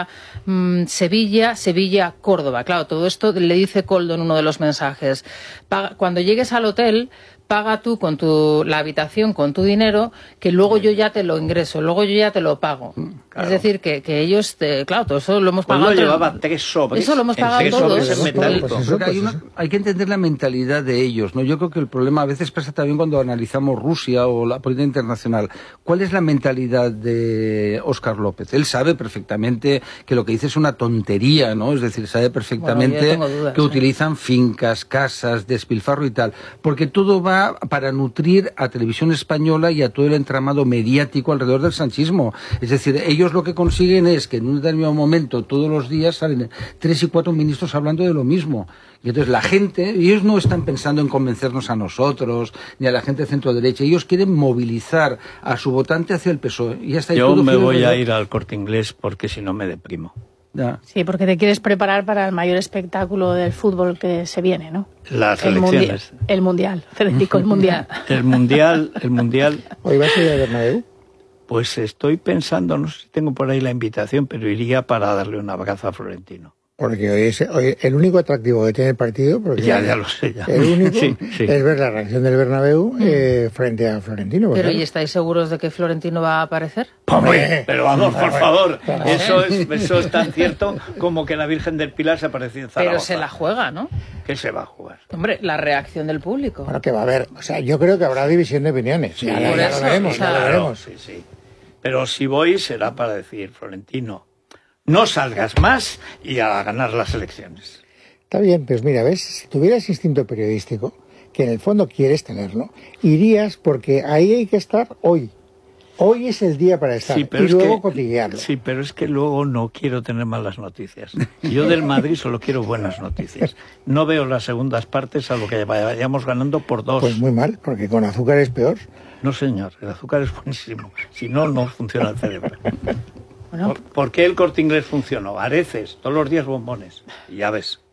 Compostela-Sevilla, Sevilla-Córdoba. Claro, todo esto le dice Coldo en uno de los mensajes. Paga, cuando llegues al hotel, paga tú con tu, la habitación con tu dinero, que luego yo ya te lo ingreso, luego yo ya te lo pago. Claro. Es decir, que, que ellos, te, claro, todo eso lo hemos Coldo pagado. llevaba tres sobres. Eso lo hemos en pagado tres todos. sobres en metálico. Pues eso, hay, una- hay que entender la mentalidad de ellos, ¿no? Yo creo que el problema a veces pasa también cuando analizamos Rusia o la política internacional. ¿Cuál es la mentalidad de Óscar López? Él sabe perfectamente que lo que dice es una tontería, ¿no? Es decir, sabe perfectamente Bueno, yo tengo dudas, que ¿eh? utilizan fincas, casas, despilfarro y tal, porque todo va para nutrir a Televisión Española y a todo el entramado mediático alrededor del sanchismo. Es decir, ellos lo que consiguen es que en un determinado momento, todos los días, salen tres y cuatro ministros hablando de lo mismo. Y entonces la gente, ellos no están pensando en convencernos a nosotros, ni a la gente de centro-derecha, ellos quieren movilizar a su votante hacia el P S O E. Y ya está, y Yo todo me gira voy a alrededor. ir al Corte Inglés porque si no me deprimo. Ya. Sí, porque te quieres preparar para el mayor espectáculo del fútbol que se viene, ¿no? Las el mundi- elecciones. el mundial, Federico, el mundial. El mundial, el mundial. ¿Hoy vas a ir al Bernabéu? Pues estoy pensando, no sé si tengo por ahí la invitación, pero iría para darle un abrazo a Florentino. Porque hoy es hoy el único atractivo que tiene el partido, porque Ya, ya lo sé, ya. el único Sí, sí. es ver la reacción del Bernabéu eh, frente a Florentino. porque, Pero, ¿y claro, estáis seguros de que Florentino va a aparecer? Hombre, pero vamos, por favor, Claro. eso es, eso es tan cierto como que la Virgen del Pilar se apareció en Zaragoza. Pero se la juega, ¿no? ¿Qué se va a jugar? Hombre, la reacción del público. Bueno, que va a haber, o sea, yo creo que habrá división de opiniones. Sí, ya, ya por lo eso, veremos, ya lo claro, veremos. sí, sí. Pero si voy será para decir, Florentino, no salgas más y a ganar las elecciones. Está bien, pues mira, ves, si tuvieras instinto periodístico, que en el fondo quieres tenerlo, irías porque ahí hay que estar hoy. Hoy es el día para estar Sí, pero y es luego que- cotillearlo. Sí, pero es que luego no quiero tener malas noticias. Yo del Madrid solo quiero buenas noticias. No veo las segundas partes a lo que vayamos ganando por dos. Pues muy mal, porque con azúcar es peor. No, señor, el azúcar es buenísimo. Si no, no funciona el cerebro. ¿Por, por qué el Corte Inglés funcionó? Areces, todos los días bombones. Y ya ves.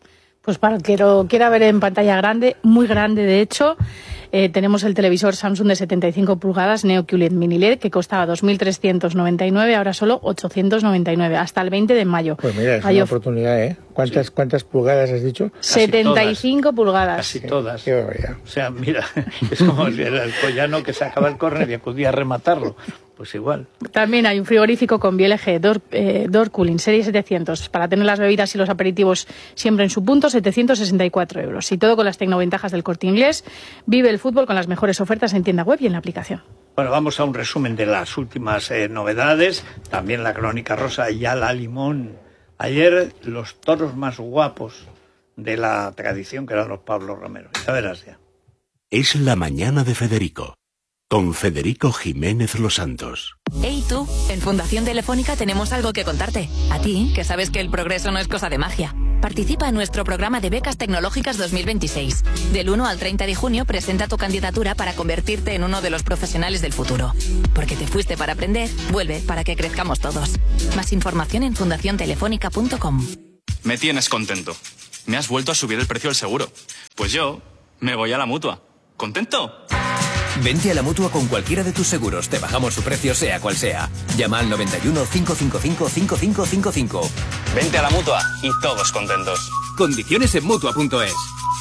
Pues para el que lo quiera ver en pantalla grande, muy grande de hecho, eh, tenemos el televisor Samsung de setenta y cinco pulgadas Neo Q L E D Mini L E D que costaba dos mil trescientos noventa y nueve, ahora solo ochocientos noventa y nueve, hasta el veinte de mayo. Pues mira, es Hay una of- oportunidad, ¿eh? ¿Cuántas, sí. ¿Cuántas pulgadas has dicho? setenta y cinco pulgadas. Casi todas. Qué barbaridad. O sea, mira, es como el, el collano que sacaba el córner y acudía a rematarlo. Pues igual. También hay un frigorífico con Biel G Door, eh, Door Cooling, serie setecientos, para tener las bebidas y los aperitivos siempre en su punto, setecientos sesenta y cuatro euros. Y todo con las tecnoventajas del Corte Inglés. Vive el fútbol con las mejores ofertas en tienda web y en la aplicación. Bueno, vamos a un resumen de las últimas eh, novedades. También la crónica rosa y Ala Limón. Ayer los toros más guapos de la tradición, que eran los Pablo Romero. Ya verás ya. Es la mañana de Federico, con Federico Jiménez Los Santos. Hey tú, en Fundación Telefónica tenemos algo que contarte. A ti, que sabes que el progreso no es cosa de magia. Participa en nuestro programa de becas tecnológicas dos mil veintiséis. Del uno al treinta de junio presenta tu candidatura para convertirte en uno de los profesionales del futuro. Porque te fuiste para aprender, vuelve para que crezcamos todos. Más información en fundación telefónica punto com. Me tienes contento. Me has vuelto a subir el precio del seguro. Pues yo me voy a la Mutua. ¿Contento? Vente a la Mutua con cualquiera de tus seguros. Te bajamos su precio sea cual sea. Llama al noventa y uno, cinco cinco cinco, cinco cinco cinco cinco. Vente a la Mutua y todos contentos. Condiciones en Mutua punto es.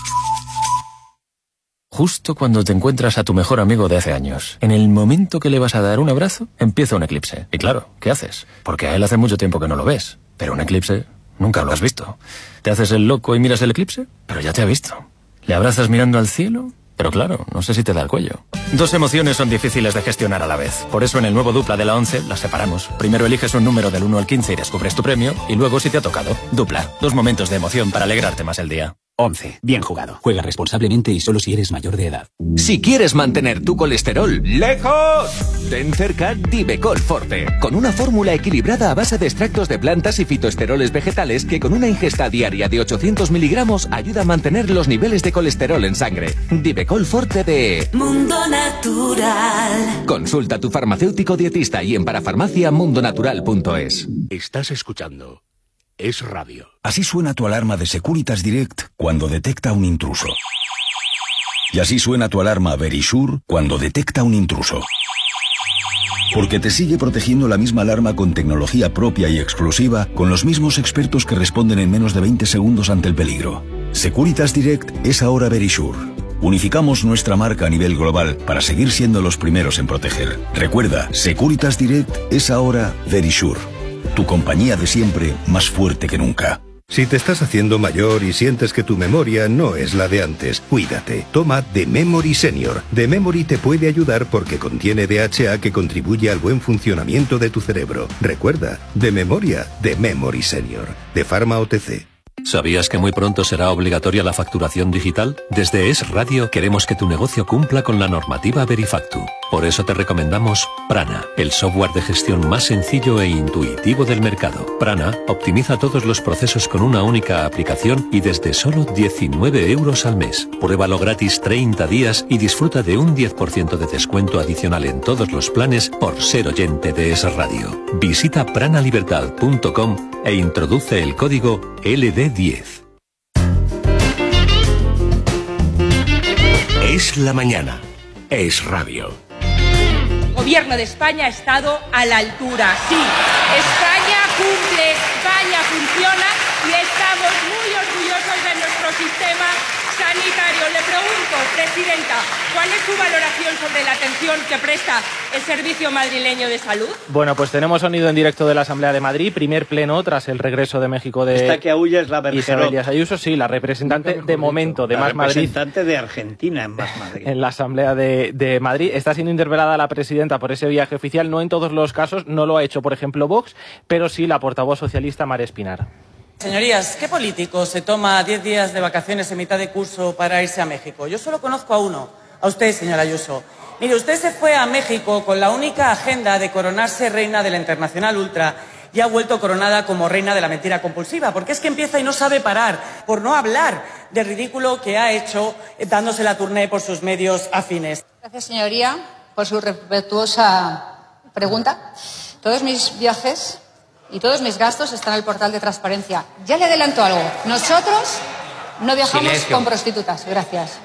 Justo cuando te encuentras a tu mejor amigo de hace años, en el momento que le vas a dar un abrazo, empieza un eclipse. Y claro, ¿qué haces? Porque a él hace mucho tiempo que no lo ves. Pero un eclipse nunca lo has visto. ¿Te haces el loco y miras el eclipse? Pero ya te ha visto. ¿Le abrazas mirando al cielo? Pero claro, no sé si te da el cuello. Dos emociones son difíciles de gestionar a la vez. Por eso en el nuevo Dupla de la once las separamos. Primero eliges un número del uno al quince y descubres tu premio. Y luego si te ha tocado. Dupla. Dos momentos de emoción para alegrarte más el día. once. Bien jugado. Juega responsablemente y solo si eres mayor de edad. Si quieres mantener tu colesterol lejos, ten cerca Divecol Forte, con una fórmula equilibrada a base de extractos de plantas y fitoesteroles vegetales que con una ingesta diaria de ochocientos miligramos ayuda a mantener los niveles de colesterol en sangre. Divecol Forte de Mundo Natural. Consulta a tu farmacéutico dietista y en parafarmacia mundo natural punto es. Estás escuchando Es Radio. Así suena tu alarma de Securitas Direct cuando detecta un intruso. Y así suena tu alarma Verisure cuando detecta un intruso. Porque te sigue protegiendo la misma alarma con tecnología propia y exclusiva, con los mismos expertos que responden en menos de veinte segundos ante el peligro. Securitas Direct es ahora Verisure. Unificamos nuestra marca a nivel global para seguir siendo los primeros en proteger. Recuerda, Securitas Direct es ahora Verisure. Tu compañía de siempre, más fuerte que nunca. Si te estás haciendo mayor y sientes que tu memoria no es la de antes, cuídate. Toma The Memory Senior. The Memory te puede ayudar porque contiene D H A que contribuye al buen funcionamiento de tu cerebro. Recuerda, de memoria, The Memory Senior. De Pharma O T C. ¿Sabías que muy pronto será obligatoria la facturación digital? Desde Es Radio queremos que tu negocio cumpla con la normativa Verifactu. Por eso te recomendamos Prana, el software de gestión más sencillo e intuitivo del mercado. Prana optimiza todos los procesos con una única aplicación y desde solo diecinueve euros al mes. Pruébalo gratis treinta días y disfruta de un diez por ciento de descuento adicional en todos los planes por ser oyente de Es Radio. Visita pranalibertad punto com e introduce el código L D diez. Es la mañana. Es Radio. El gobierno de España ha estado a la altura. Sí, España cumple, España funciona y estamos muy orgullosos de nuestro sistema sanitario. Le pregunto, Presidenta, ¿cuál es su valoración sobre la atención que presta el Servicio Madrileño de Salud? Bueno, pues tenemos sonido en directo de la Asamblea de Madrid, primer pleno tras el regreso de México de Esta que aúlla es la Isabel Bergerot. Díaz Ayuso, sí, la representante de momento de La Más Madrid. representante de Argentina en Más Madrid. En la Asamblea de, de Madrid. Está siendo interpelada la presidenta por ese viaje oficial. No en todos los casos, no lo ha hecho, por ejemplo, Vox, pero sí la portavoz socialista María Espinar. Señorías, ¿qué político se toma diez días de vacaciones en mitad de curso para irse a México? Yo solo conozco a uno, a usted, señora Ayuso. Mire, usted se fue a México con la única agenda de coronarse reina de la Internacional Ultra y ha vuelto coronada como reina de la mentira compulsiva, porque es que empieza y no sabe parar, por no hablar del ridículo que ha hecho dándose la tournée por sus medios afines. Gracias, señoría, por su respetuosa pregunta. Todos mis viajes y todos mis gastos están en el portal de transparencia. Ya le adelanto algo. Nosotros No viajamos Silencio. con prostitutas. Gracias.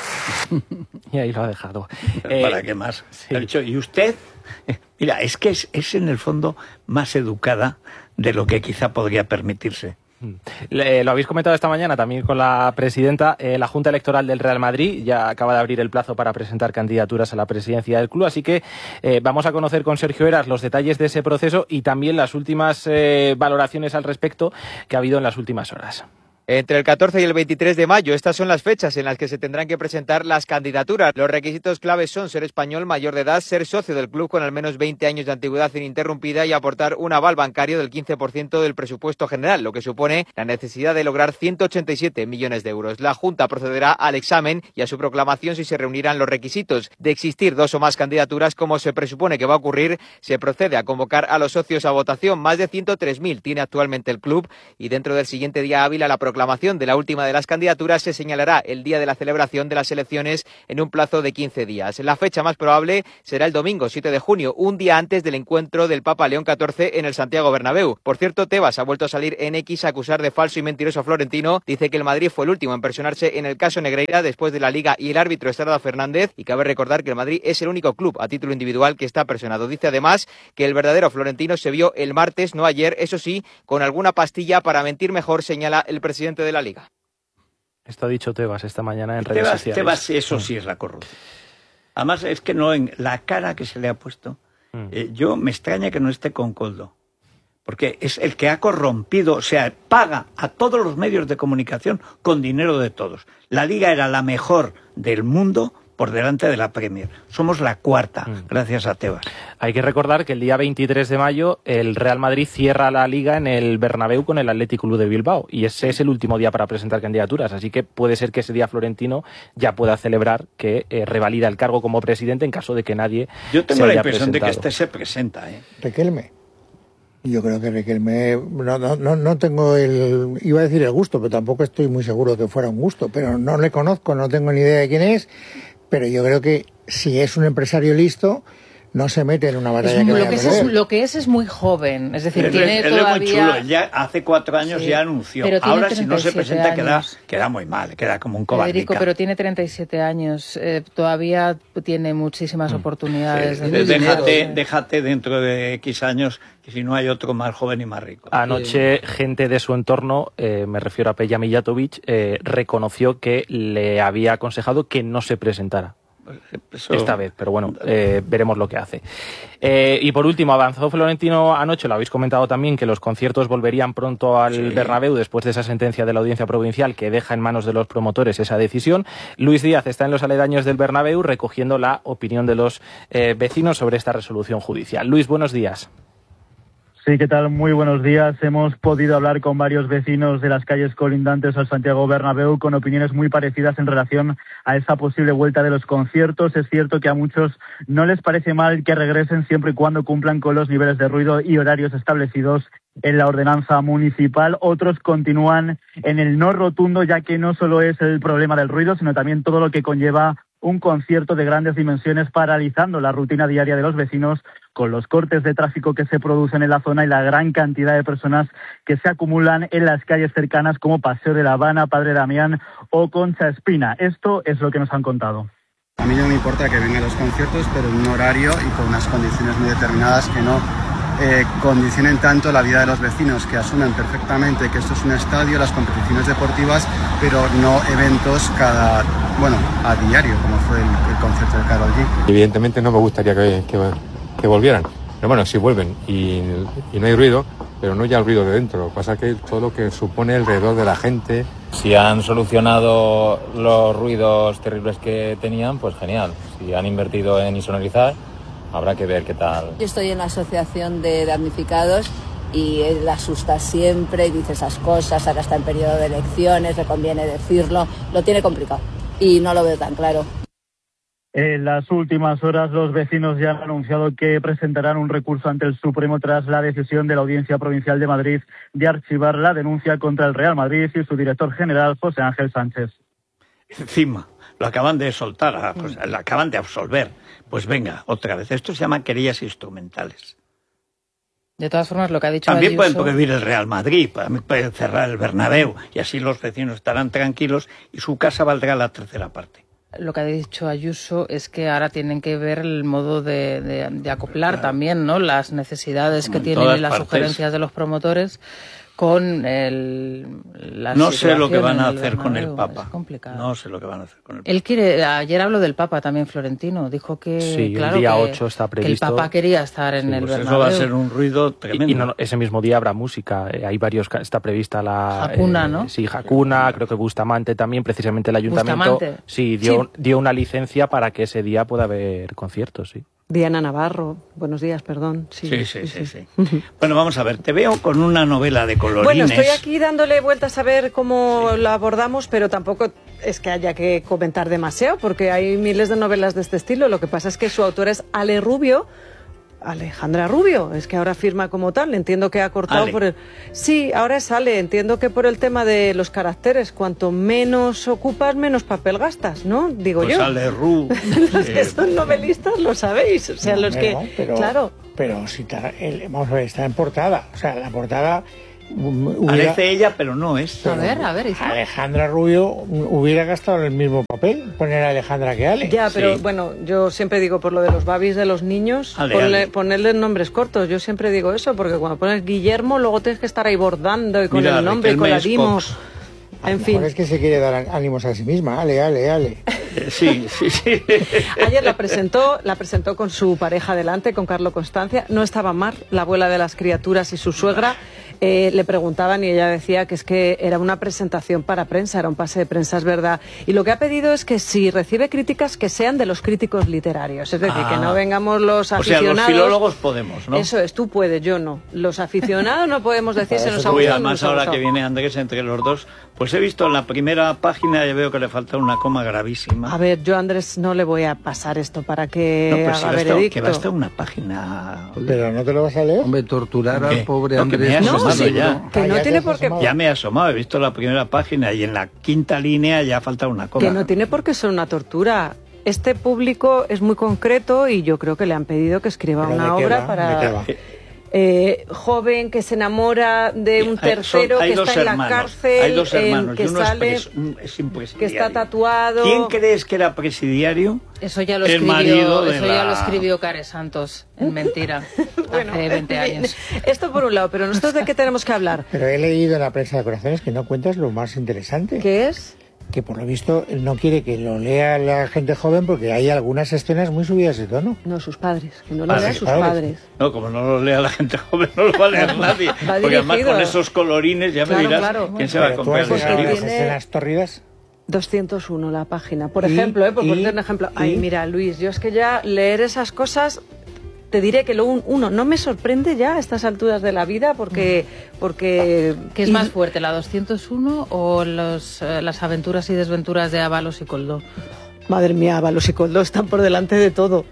Y ahí lo ha dejado. ¿Para qué más? Ha dicho, ¿y usted? Mira, es que es, es en el fondo más educada de lo que quizá podría permitirse. Le, lo habéis comentado esta mañana también con la presidenta. Eh, la Junta Electoral del Real Madrid ya acaba de abrir el plazo para presentar candidaturas a la presidencia del club, así que eh, vamos a conocer con Sergio Heras los detalles de ese proceso y también las últimas eh, valoraciones al respecto que ha habido en las últimas horas. Entre el catorce y el veintitrés de mayo, estas son las fechas en las que se tendrán que presentar las candidaturas. Los requisitos claves son ser español, mayor de edad, ser socio del club con al menos veinte años de antigüedad ininterrumpida y aportar un aval bancario del quince por ciento del presupuesto general, lo que supone la necesidad de lograr ciento ochenta y siete millones de euros. La Junta procederá al examen y a su proclamación si se reunirán los requisitos. De existir dos o más candidaturas, como se presupone que va a ocurrir, se procede a convocar a los socios a votación. Más de ciento tres mil tiene actualmente el club y dentro del siguiente día hábil a la proclamación proclamación de la última de las candidaturas se señalará el día de la celebración de las elecciones en un plazo de quince días. La fecha más probable será el domingo siete de junio, un día antes del encuentro del Papa León catorce en el Santiago Bernabéu. Por cierto, Tebas ha vuelto a salir en X a acusar de falso y mentiroso a Florentino. Dice que el Madrid fue el último en personarse en el caso Negreira después de la Liga y el árbitro Estrada Fernández, y cabe recordar que el Madrid es el único club a título individual que está personado. Dice además que el verdadero Florentino se vio el martes, no ayer, eso sí, con alguna pastilla para mentir mejor, señala el presidente de la Liga. Esto ha dicho Tebas esta mañana en redes Tebas, sociales. Tebas, eso sí es la corrupción. Además, es que no, en la cara que se le ha puesto, mm. eh, yo me extraña que no esté con Coldo, porque es el que ha corrompido, o sea, paga a todos los medios de comunicación con dinero de todos. La Liga era la mejor del mundo por delante de la Premier. Somos la cuarta, mm. gracias a Tebas. Hay que recordar que el día veintitrés de mayo el Real Madrid cierra la Liga en el Bernabéu con el Athletic Club de Bilbao y ese es el último día para presentar candidaturas, así que puede ser que ese día Florentino ya pueda celebrar que eh, revalida el cargo como presidente en caso de que nadie Yo tengo se la haya impresión presentado. de que este se presenta, ¿eh? Riquelme. Yo creo que Riquelme, no, no, no, no tengo el, iba a decir el gusto, pero tampoco estoy muy seguro que fuera un gusto, pero no le conozco, no tengo ni idea de quién es, pero yo creo que si es un empresario listo, no se mete en una batalla es, que lo, vaya que a es, perder. es, lo que es es muy joven, es decir, él, tiene él todavía... es muy chulo, él ya hace cuatro años sí, ya anunció. Ahora si no se presenta queda, queda muy mal, queda como un cobardica. Federico, pero tiene treinta y siete años, eh, todavía tiene muchísimas mm. oportunidades. Sí, de déjate, déjate dentro de X años que si no hay otro más joven y más rico. Anoche gente de su entorno, eh, me refiero a Peja Mijatovic, eh, reconoció que le había aconsejado que no se presentara. Eso... esta vez, pero bueno, eh, veremos lo que hace. Eh, y por último, avanzó Florentino anoche, lo habéis comentado también, que los conciertos volverían pronto al sí. Bernabéu después de esa sentencia de la Audiencia Provincial que deja en manos de los promotores esa decisión. Luis Díaz está en los aledaños del Bernabéu recogiendo la opinión de los eh, vecinos sobre esta resolución judicial. Luis, buenos días. Sí, ¿qué tal? Muy buenos días. Hemos podido hablar con varios vecinos de las calles colindantes al Santiago Bernabéu con opiniones muy parecidas en relación a esa posible vuelta de los conciertos. Es cierto que a muchos no les parece mal que regresen siempre y cuando cumplan con los niveles de ruido y horarios establecidos en la ordenanza municipal. Otros continúan en el no rotundo, ya que no solo es el problema del ruido, sino también todo lo que conlleva un concierto de grandes dimensiones, paralizando la rutina diaria de los vecinos con los cortes de tráfico que se producen en la zona y la gran cantidad de personas que se acumulan en las calles cercanas como Paseo de la Habana, Padre Damián o Concha Espina. Esto es lo que nos han contado. A mí no me importa que vengan los conciertos, pero en un horario y con unas condiciones muy determinadas que no eh, condicionen tanto la vida de los vecinos, que asumen perfectamente que esto es un estadio, las competiciones deportivas, pero no eventos cada, bueno, a diario, como fue el, el concierto de Karol G. Evidentemente no me gustaría que, que, que volvieran, pero bueno, si vuelven y, y no hay ruido, pero no ya el ruido de dentro, lo que pasa es que todo lo que supone alrededor de la gente. Si han solucionado los ruidos terribles que tenían, pues genial. Si han invertido en insonorizar, habrá que ver qué tal. Yo estoy en la asociación de damnificados y él asusta siempre y dice esas cosas, ahora está en periodo de elecciones, le conviene decirlo, lo tiene complicado y no lo veo tan claro. En las últimas horas los vecinos ya han anunciado que presentarán un recurso ante el Supremo tras la decisión de la Audiencia Provincial de Madrid de archivar la denuncia contra el Real Madrid y su director general, José Ángel Sánchez. Encima, lo acaban de soltar, pues, lo acaban de absolver. Pues venga, otra vez. Esto se llama querellas instrumentales. De todas formas, lo que ha dicho También Ayuso... pueden prohibir el Real Madrid, pueden cerrar el Bernabéu, y así los vecinos estarán tranquilos y su casa valdrá la tercera parte. Lo que ha dicho Ayuso es que ahora tienen que ver el modo de, de, de acoplar claro. también, ¿no?, las necesidades que tienen y las partes. sugerencias de los promotores con el, la no sé lo que van a hacer con el Papa. Es complicado. No sé lo que van a hacer con el Papa. Él quiere, ayer habló del Papa también, Florentino, dijo que sí, claro el día que, ocho está previsto, que el Papa quería estar en sí, el pues Bernabéu. Eso va a ser un ruido tremendo. Y, y no, ese mismo día habrá música, eh, hay varios, está prevista la... Hakuna, eh, ¿no? Sí, Hakuna, creo que Bustamante también, precisamente el ayuntamiento Bustamante. sí dio, sí. dio una licencia para que ese día pueda haber conciertos, sí. Diana Navarro, buenos días, perdón. Sí, sí, sí. sí, sí. sí. Bueno, vamos a ver, te veo con una novela de colorines. Bueno, estoy aquí dándole vueltas a ver cómo sí. la abordamos, pero tampoco es que haya que comentar demasiado, porque hay miles de novelas de este estilo. Lo que pasa es que su autora es Ale Rubio, Alejandra Rubio, es que ahora firma como tal, entiendo que ha cortado Ale. por el... Sí, ahora es Ale, entiendo que por el tema de los caracteres, cuanto menos ocupas, menos papel gastas, ¿no? Digo pues yo. Ale Ru. Los que son novelistas lo sabéis, o sea, no, los no, que... Pero, claro. Pero si ta, el, vamos a ver, está en portada, o sea, la portada... Hubiera... Parece ella, pero no es. A ver, a ver. Isa. Alejandra Rubio hubiera gastado el mismo papel, poner a Alejandra que Ale. Ya, pero sí. bueno, yo siempre digo, por lo de los babis de los niños, ale, ponle, ale. ponerles nombres cortos. Yo siempre digo eso, porque cuando pones Guillermo, luego tienes que estar ahí bordando y con Mira, el nombre y con la dimo. En fin. Es que se quiere dar ánimos a sí misma. Ale, ale, ale. Sí, sí, sí. Ayer la presentó, la presentó con su pareja delante, con Carlo Constancia. No estaba Mar, la abuela de las criaturas, y su suegra. Eh, le preguntaban y ella decía que es que era una presentación para prensa, era un pase de prensa, es verdad. Y lo que ha pedido es que si recibe críticas, que sean de los críticos literarios. Es decir, ah, que no vengamos los aficionados. O sea, los filólogos podemos, ¿no? Eso es, tú puedes, yo no. Los aficionados no podemos decir se nos ha gustado. Además, ahora que viene Andrés entre los dos, pues he visto en la primera página, ya veo que le falta una coma gravísima. A ver, yo a Andrés no le voy a pasar esto para que no, pero haga si veredicto. Que basta una página. Pero no te lo vas a leer. Hombre, torturar ¿Qué? al pobre no, Andrés. No, sí, ya. Que no ah, tiene por qué. Ya me he asomado, he visto la primera página y en la quinta línea ya falta una coma. Que no tiene por qué ser una tortura. Este público es muy concreto y yo creo que le han pedido que escriba ¿Pero una obra va? para... Eh, joven que se enamora de un tercero, hay que está en hermanos, la cárcel, hay dos hermanos, eh, que y uno sale, es, pres, es impresidiario. que está tatuado. ¿Quién crees que era presidiario? Eso ya lo el escribió, marido de eso la... ya lo escribió Care Santos en Mentira, bueno, hace veinte años. Esto por un lado, pero nosotros ¿de qué tenemos que hablar? Pero he leído en la prensa de Corazones que no cuentas lo más interesante. ¿Qué es? Que por lo visto no quiere que lo lea la gente joven porque hay algunas escenas muy subidas de tono. No, sus padres, que no lo ah, lean sus padres. padres. No, como no lo lea la gente joven no lo va a leer nadie. Va porque dirigido. Además con esos colorines ya claro, me dirás claro. quién se va a comprar ese libro. Tiene... escenas tórridas? doscientos uno la página, por ejemplo, ¿eh? por poner un ejemplo. Ay, ¿y? Mira, Luis, yo es que ya leer esas cosas... Te diré que lo un, uno no me sorprende ya a estas alturas de la vida porque... porque ¿Qué es más fuerte, la doscientos uno o los, eh, las aventuras y desventuras de Ábalos y Coldó? Madre mía, Ábalos y Coldó están por delante de todo.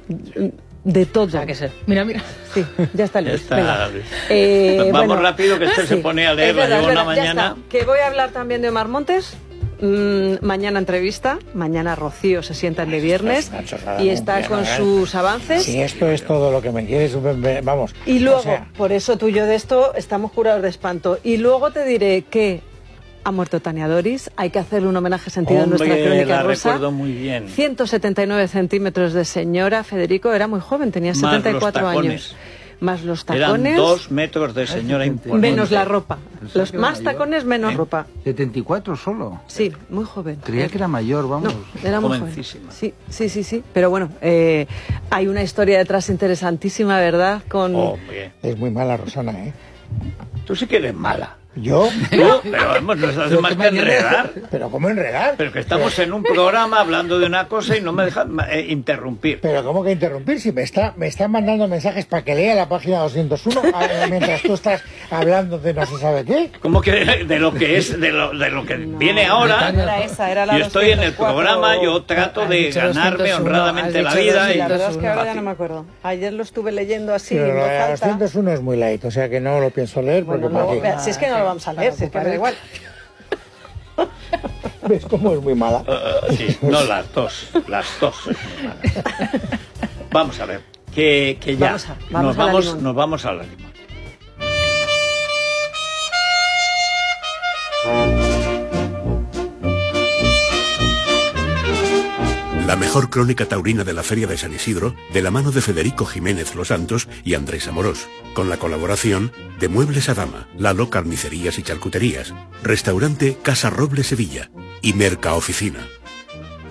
De todo. O sea, que sé. Mira, mira. Sí, ya está Luis. Ya está, Luis. Eh, Vamos bueno, rápido que este sí, se pone a leer es verdad, la verdad, una mañana. Ya está. Que voy a hablar también de Omar Montes. Mm, mañana entrevista, mañana Rocío se sientan de viernes y está con sus avances. Si esto es todo lo que me quieres, vamos. Y luego, o sea... por eso tú y yo de esto estamos curados de espanto. Y luego te diré que ha muerto Tania Doris, hay que hacerle un homenaje sentido Hombre, en nuestra crónica la rosa. Recuerdo muy bien. ciento setenta y nueve centímetros de señora, Federico era muy joven, tenía setenta y cuatro años. Más los tacones. Eran dos metros de señora imponente. Menos la ropa. Los más tacones, menos ¿Eh? ropa. ¿setenta y cuatro solo? Sí, muy joven. Creía que era mayor, vamos. No, era muy joven. Sí, sí, sí, sí. Pero bueno, eh, hay una historia detrás interesantísima, ¿verdad? Con... Oh, es muy mala, Rosana, ¿eh? Tú sí que eres mala. ¿Yo? No, pero vamos, nos hace más que enredar. ¿Pero cómo enredar? Pero que estamos en un programa hablando de una cosa y no me dejan eh, interrumpir. ¿Pero cómo que interrumpir? Si me está me están mandando mensajes para que lea la página doscientos uno mientras tú estás hablando de no se sabe qué. ¿Cómo que de, de lo que es, de lo, de lo que no, viene ahora? Era esa, era la yo estoy en el programa, yo trato de ganarme honradamente la vida. Y la verdad es que ahora ya no me acuerdo. Ayer lo estuve leyendo así. Pero en voz la alta. doscientos uno es muy light, o sea que no lo pienso leer. Bueno, porque luego, para si es que no lo vamos a leer, si es que da igual. ¿Ves cómo es muy mala? Uh, sí, no las dos, las dos. Vamos a ver, que, que ya vamos a, vamos nos, a vamos, nos vamos a la limón. La mejor crónica taurina de la Feria de San Isidro, de la mano de Federico Jiménez Los Santos y Andrés Amorós, con la colaboración de Muebles Adama, Lalo Carnicerías y Charcuterías, Restaurante Casa Roble Sevilla y Merca Oficina.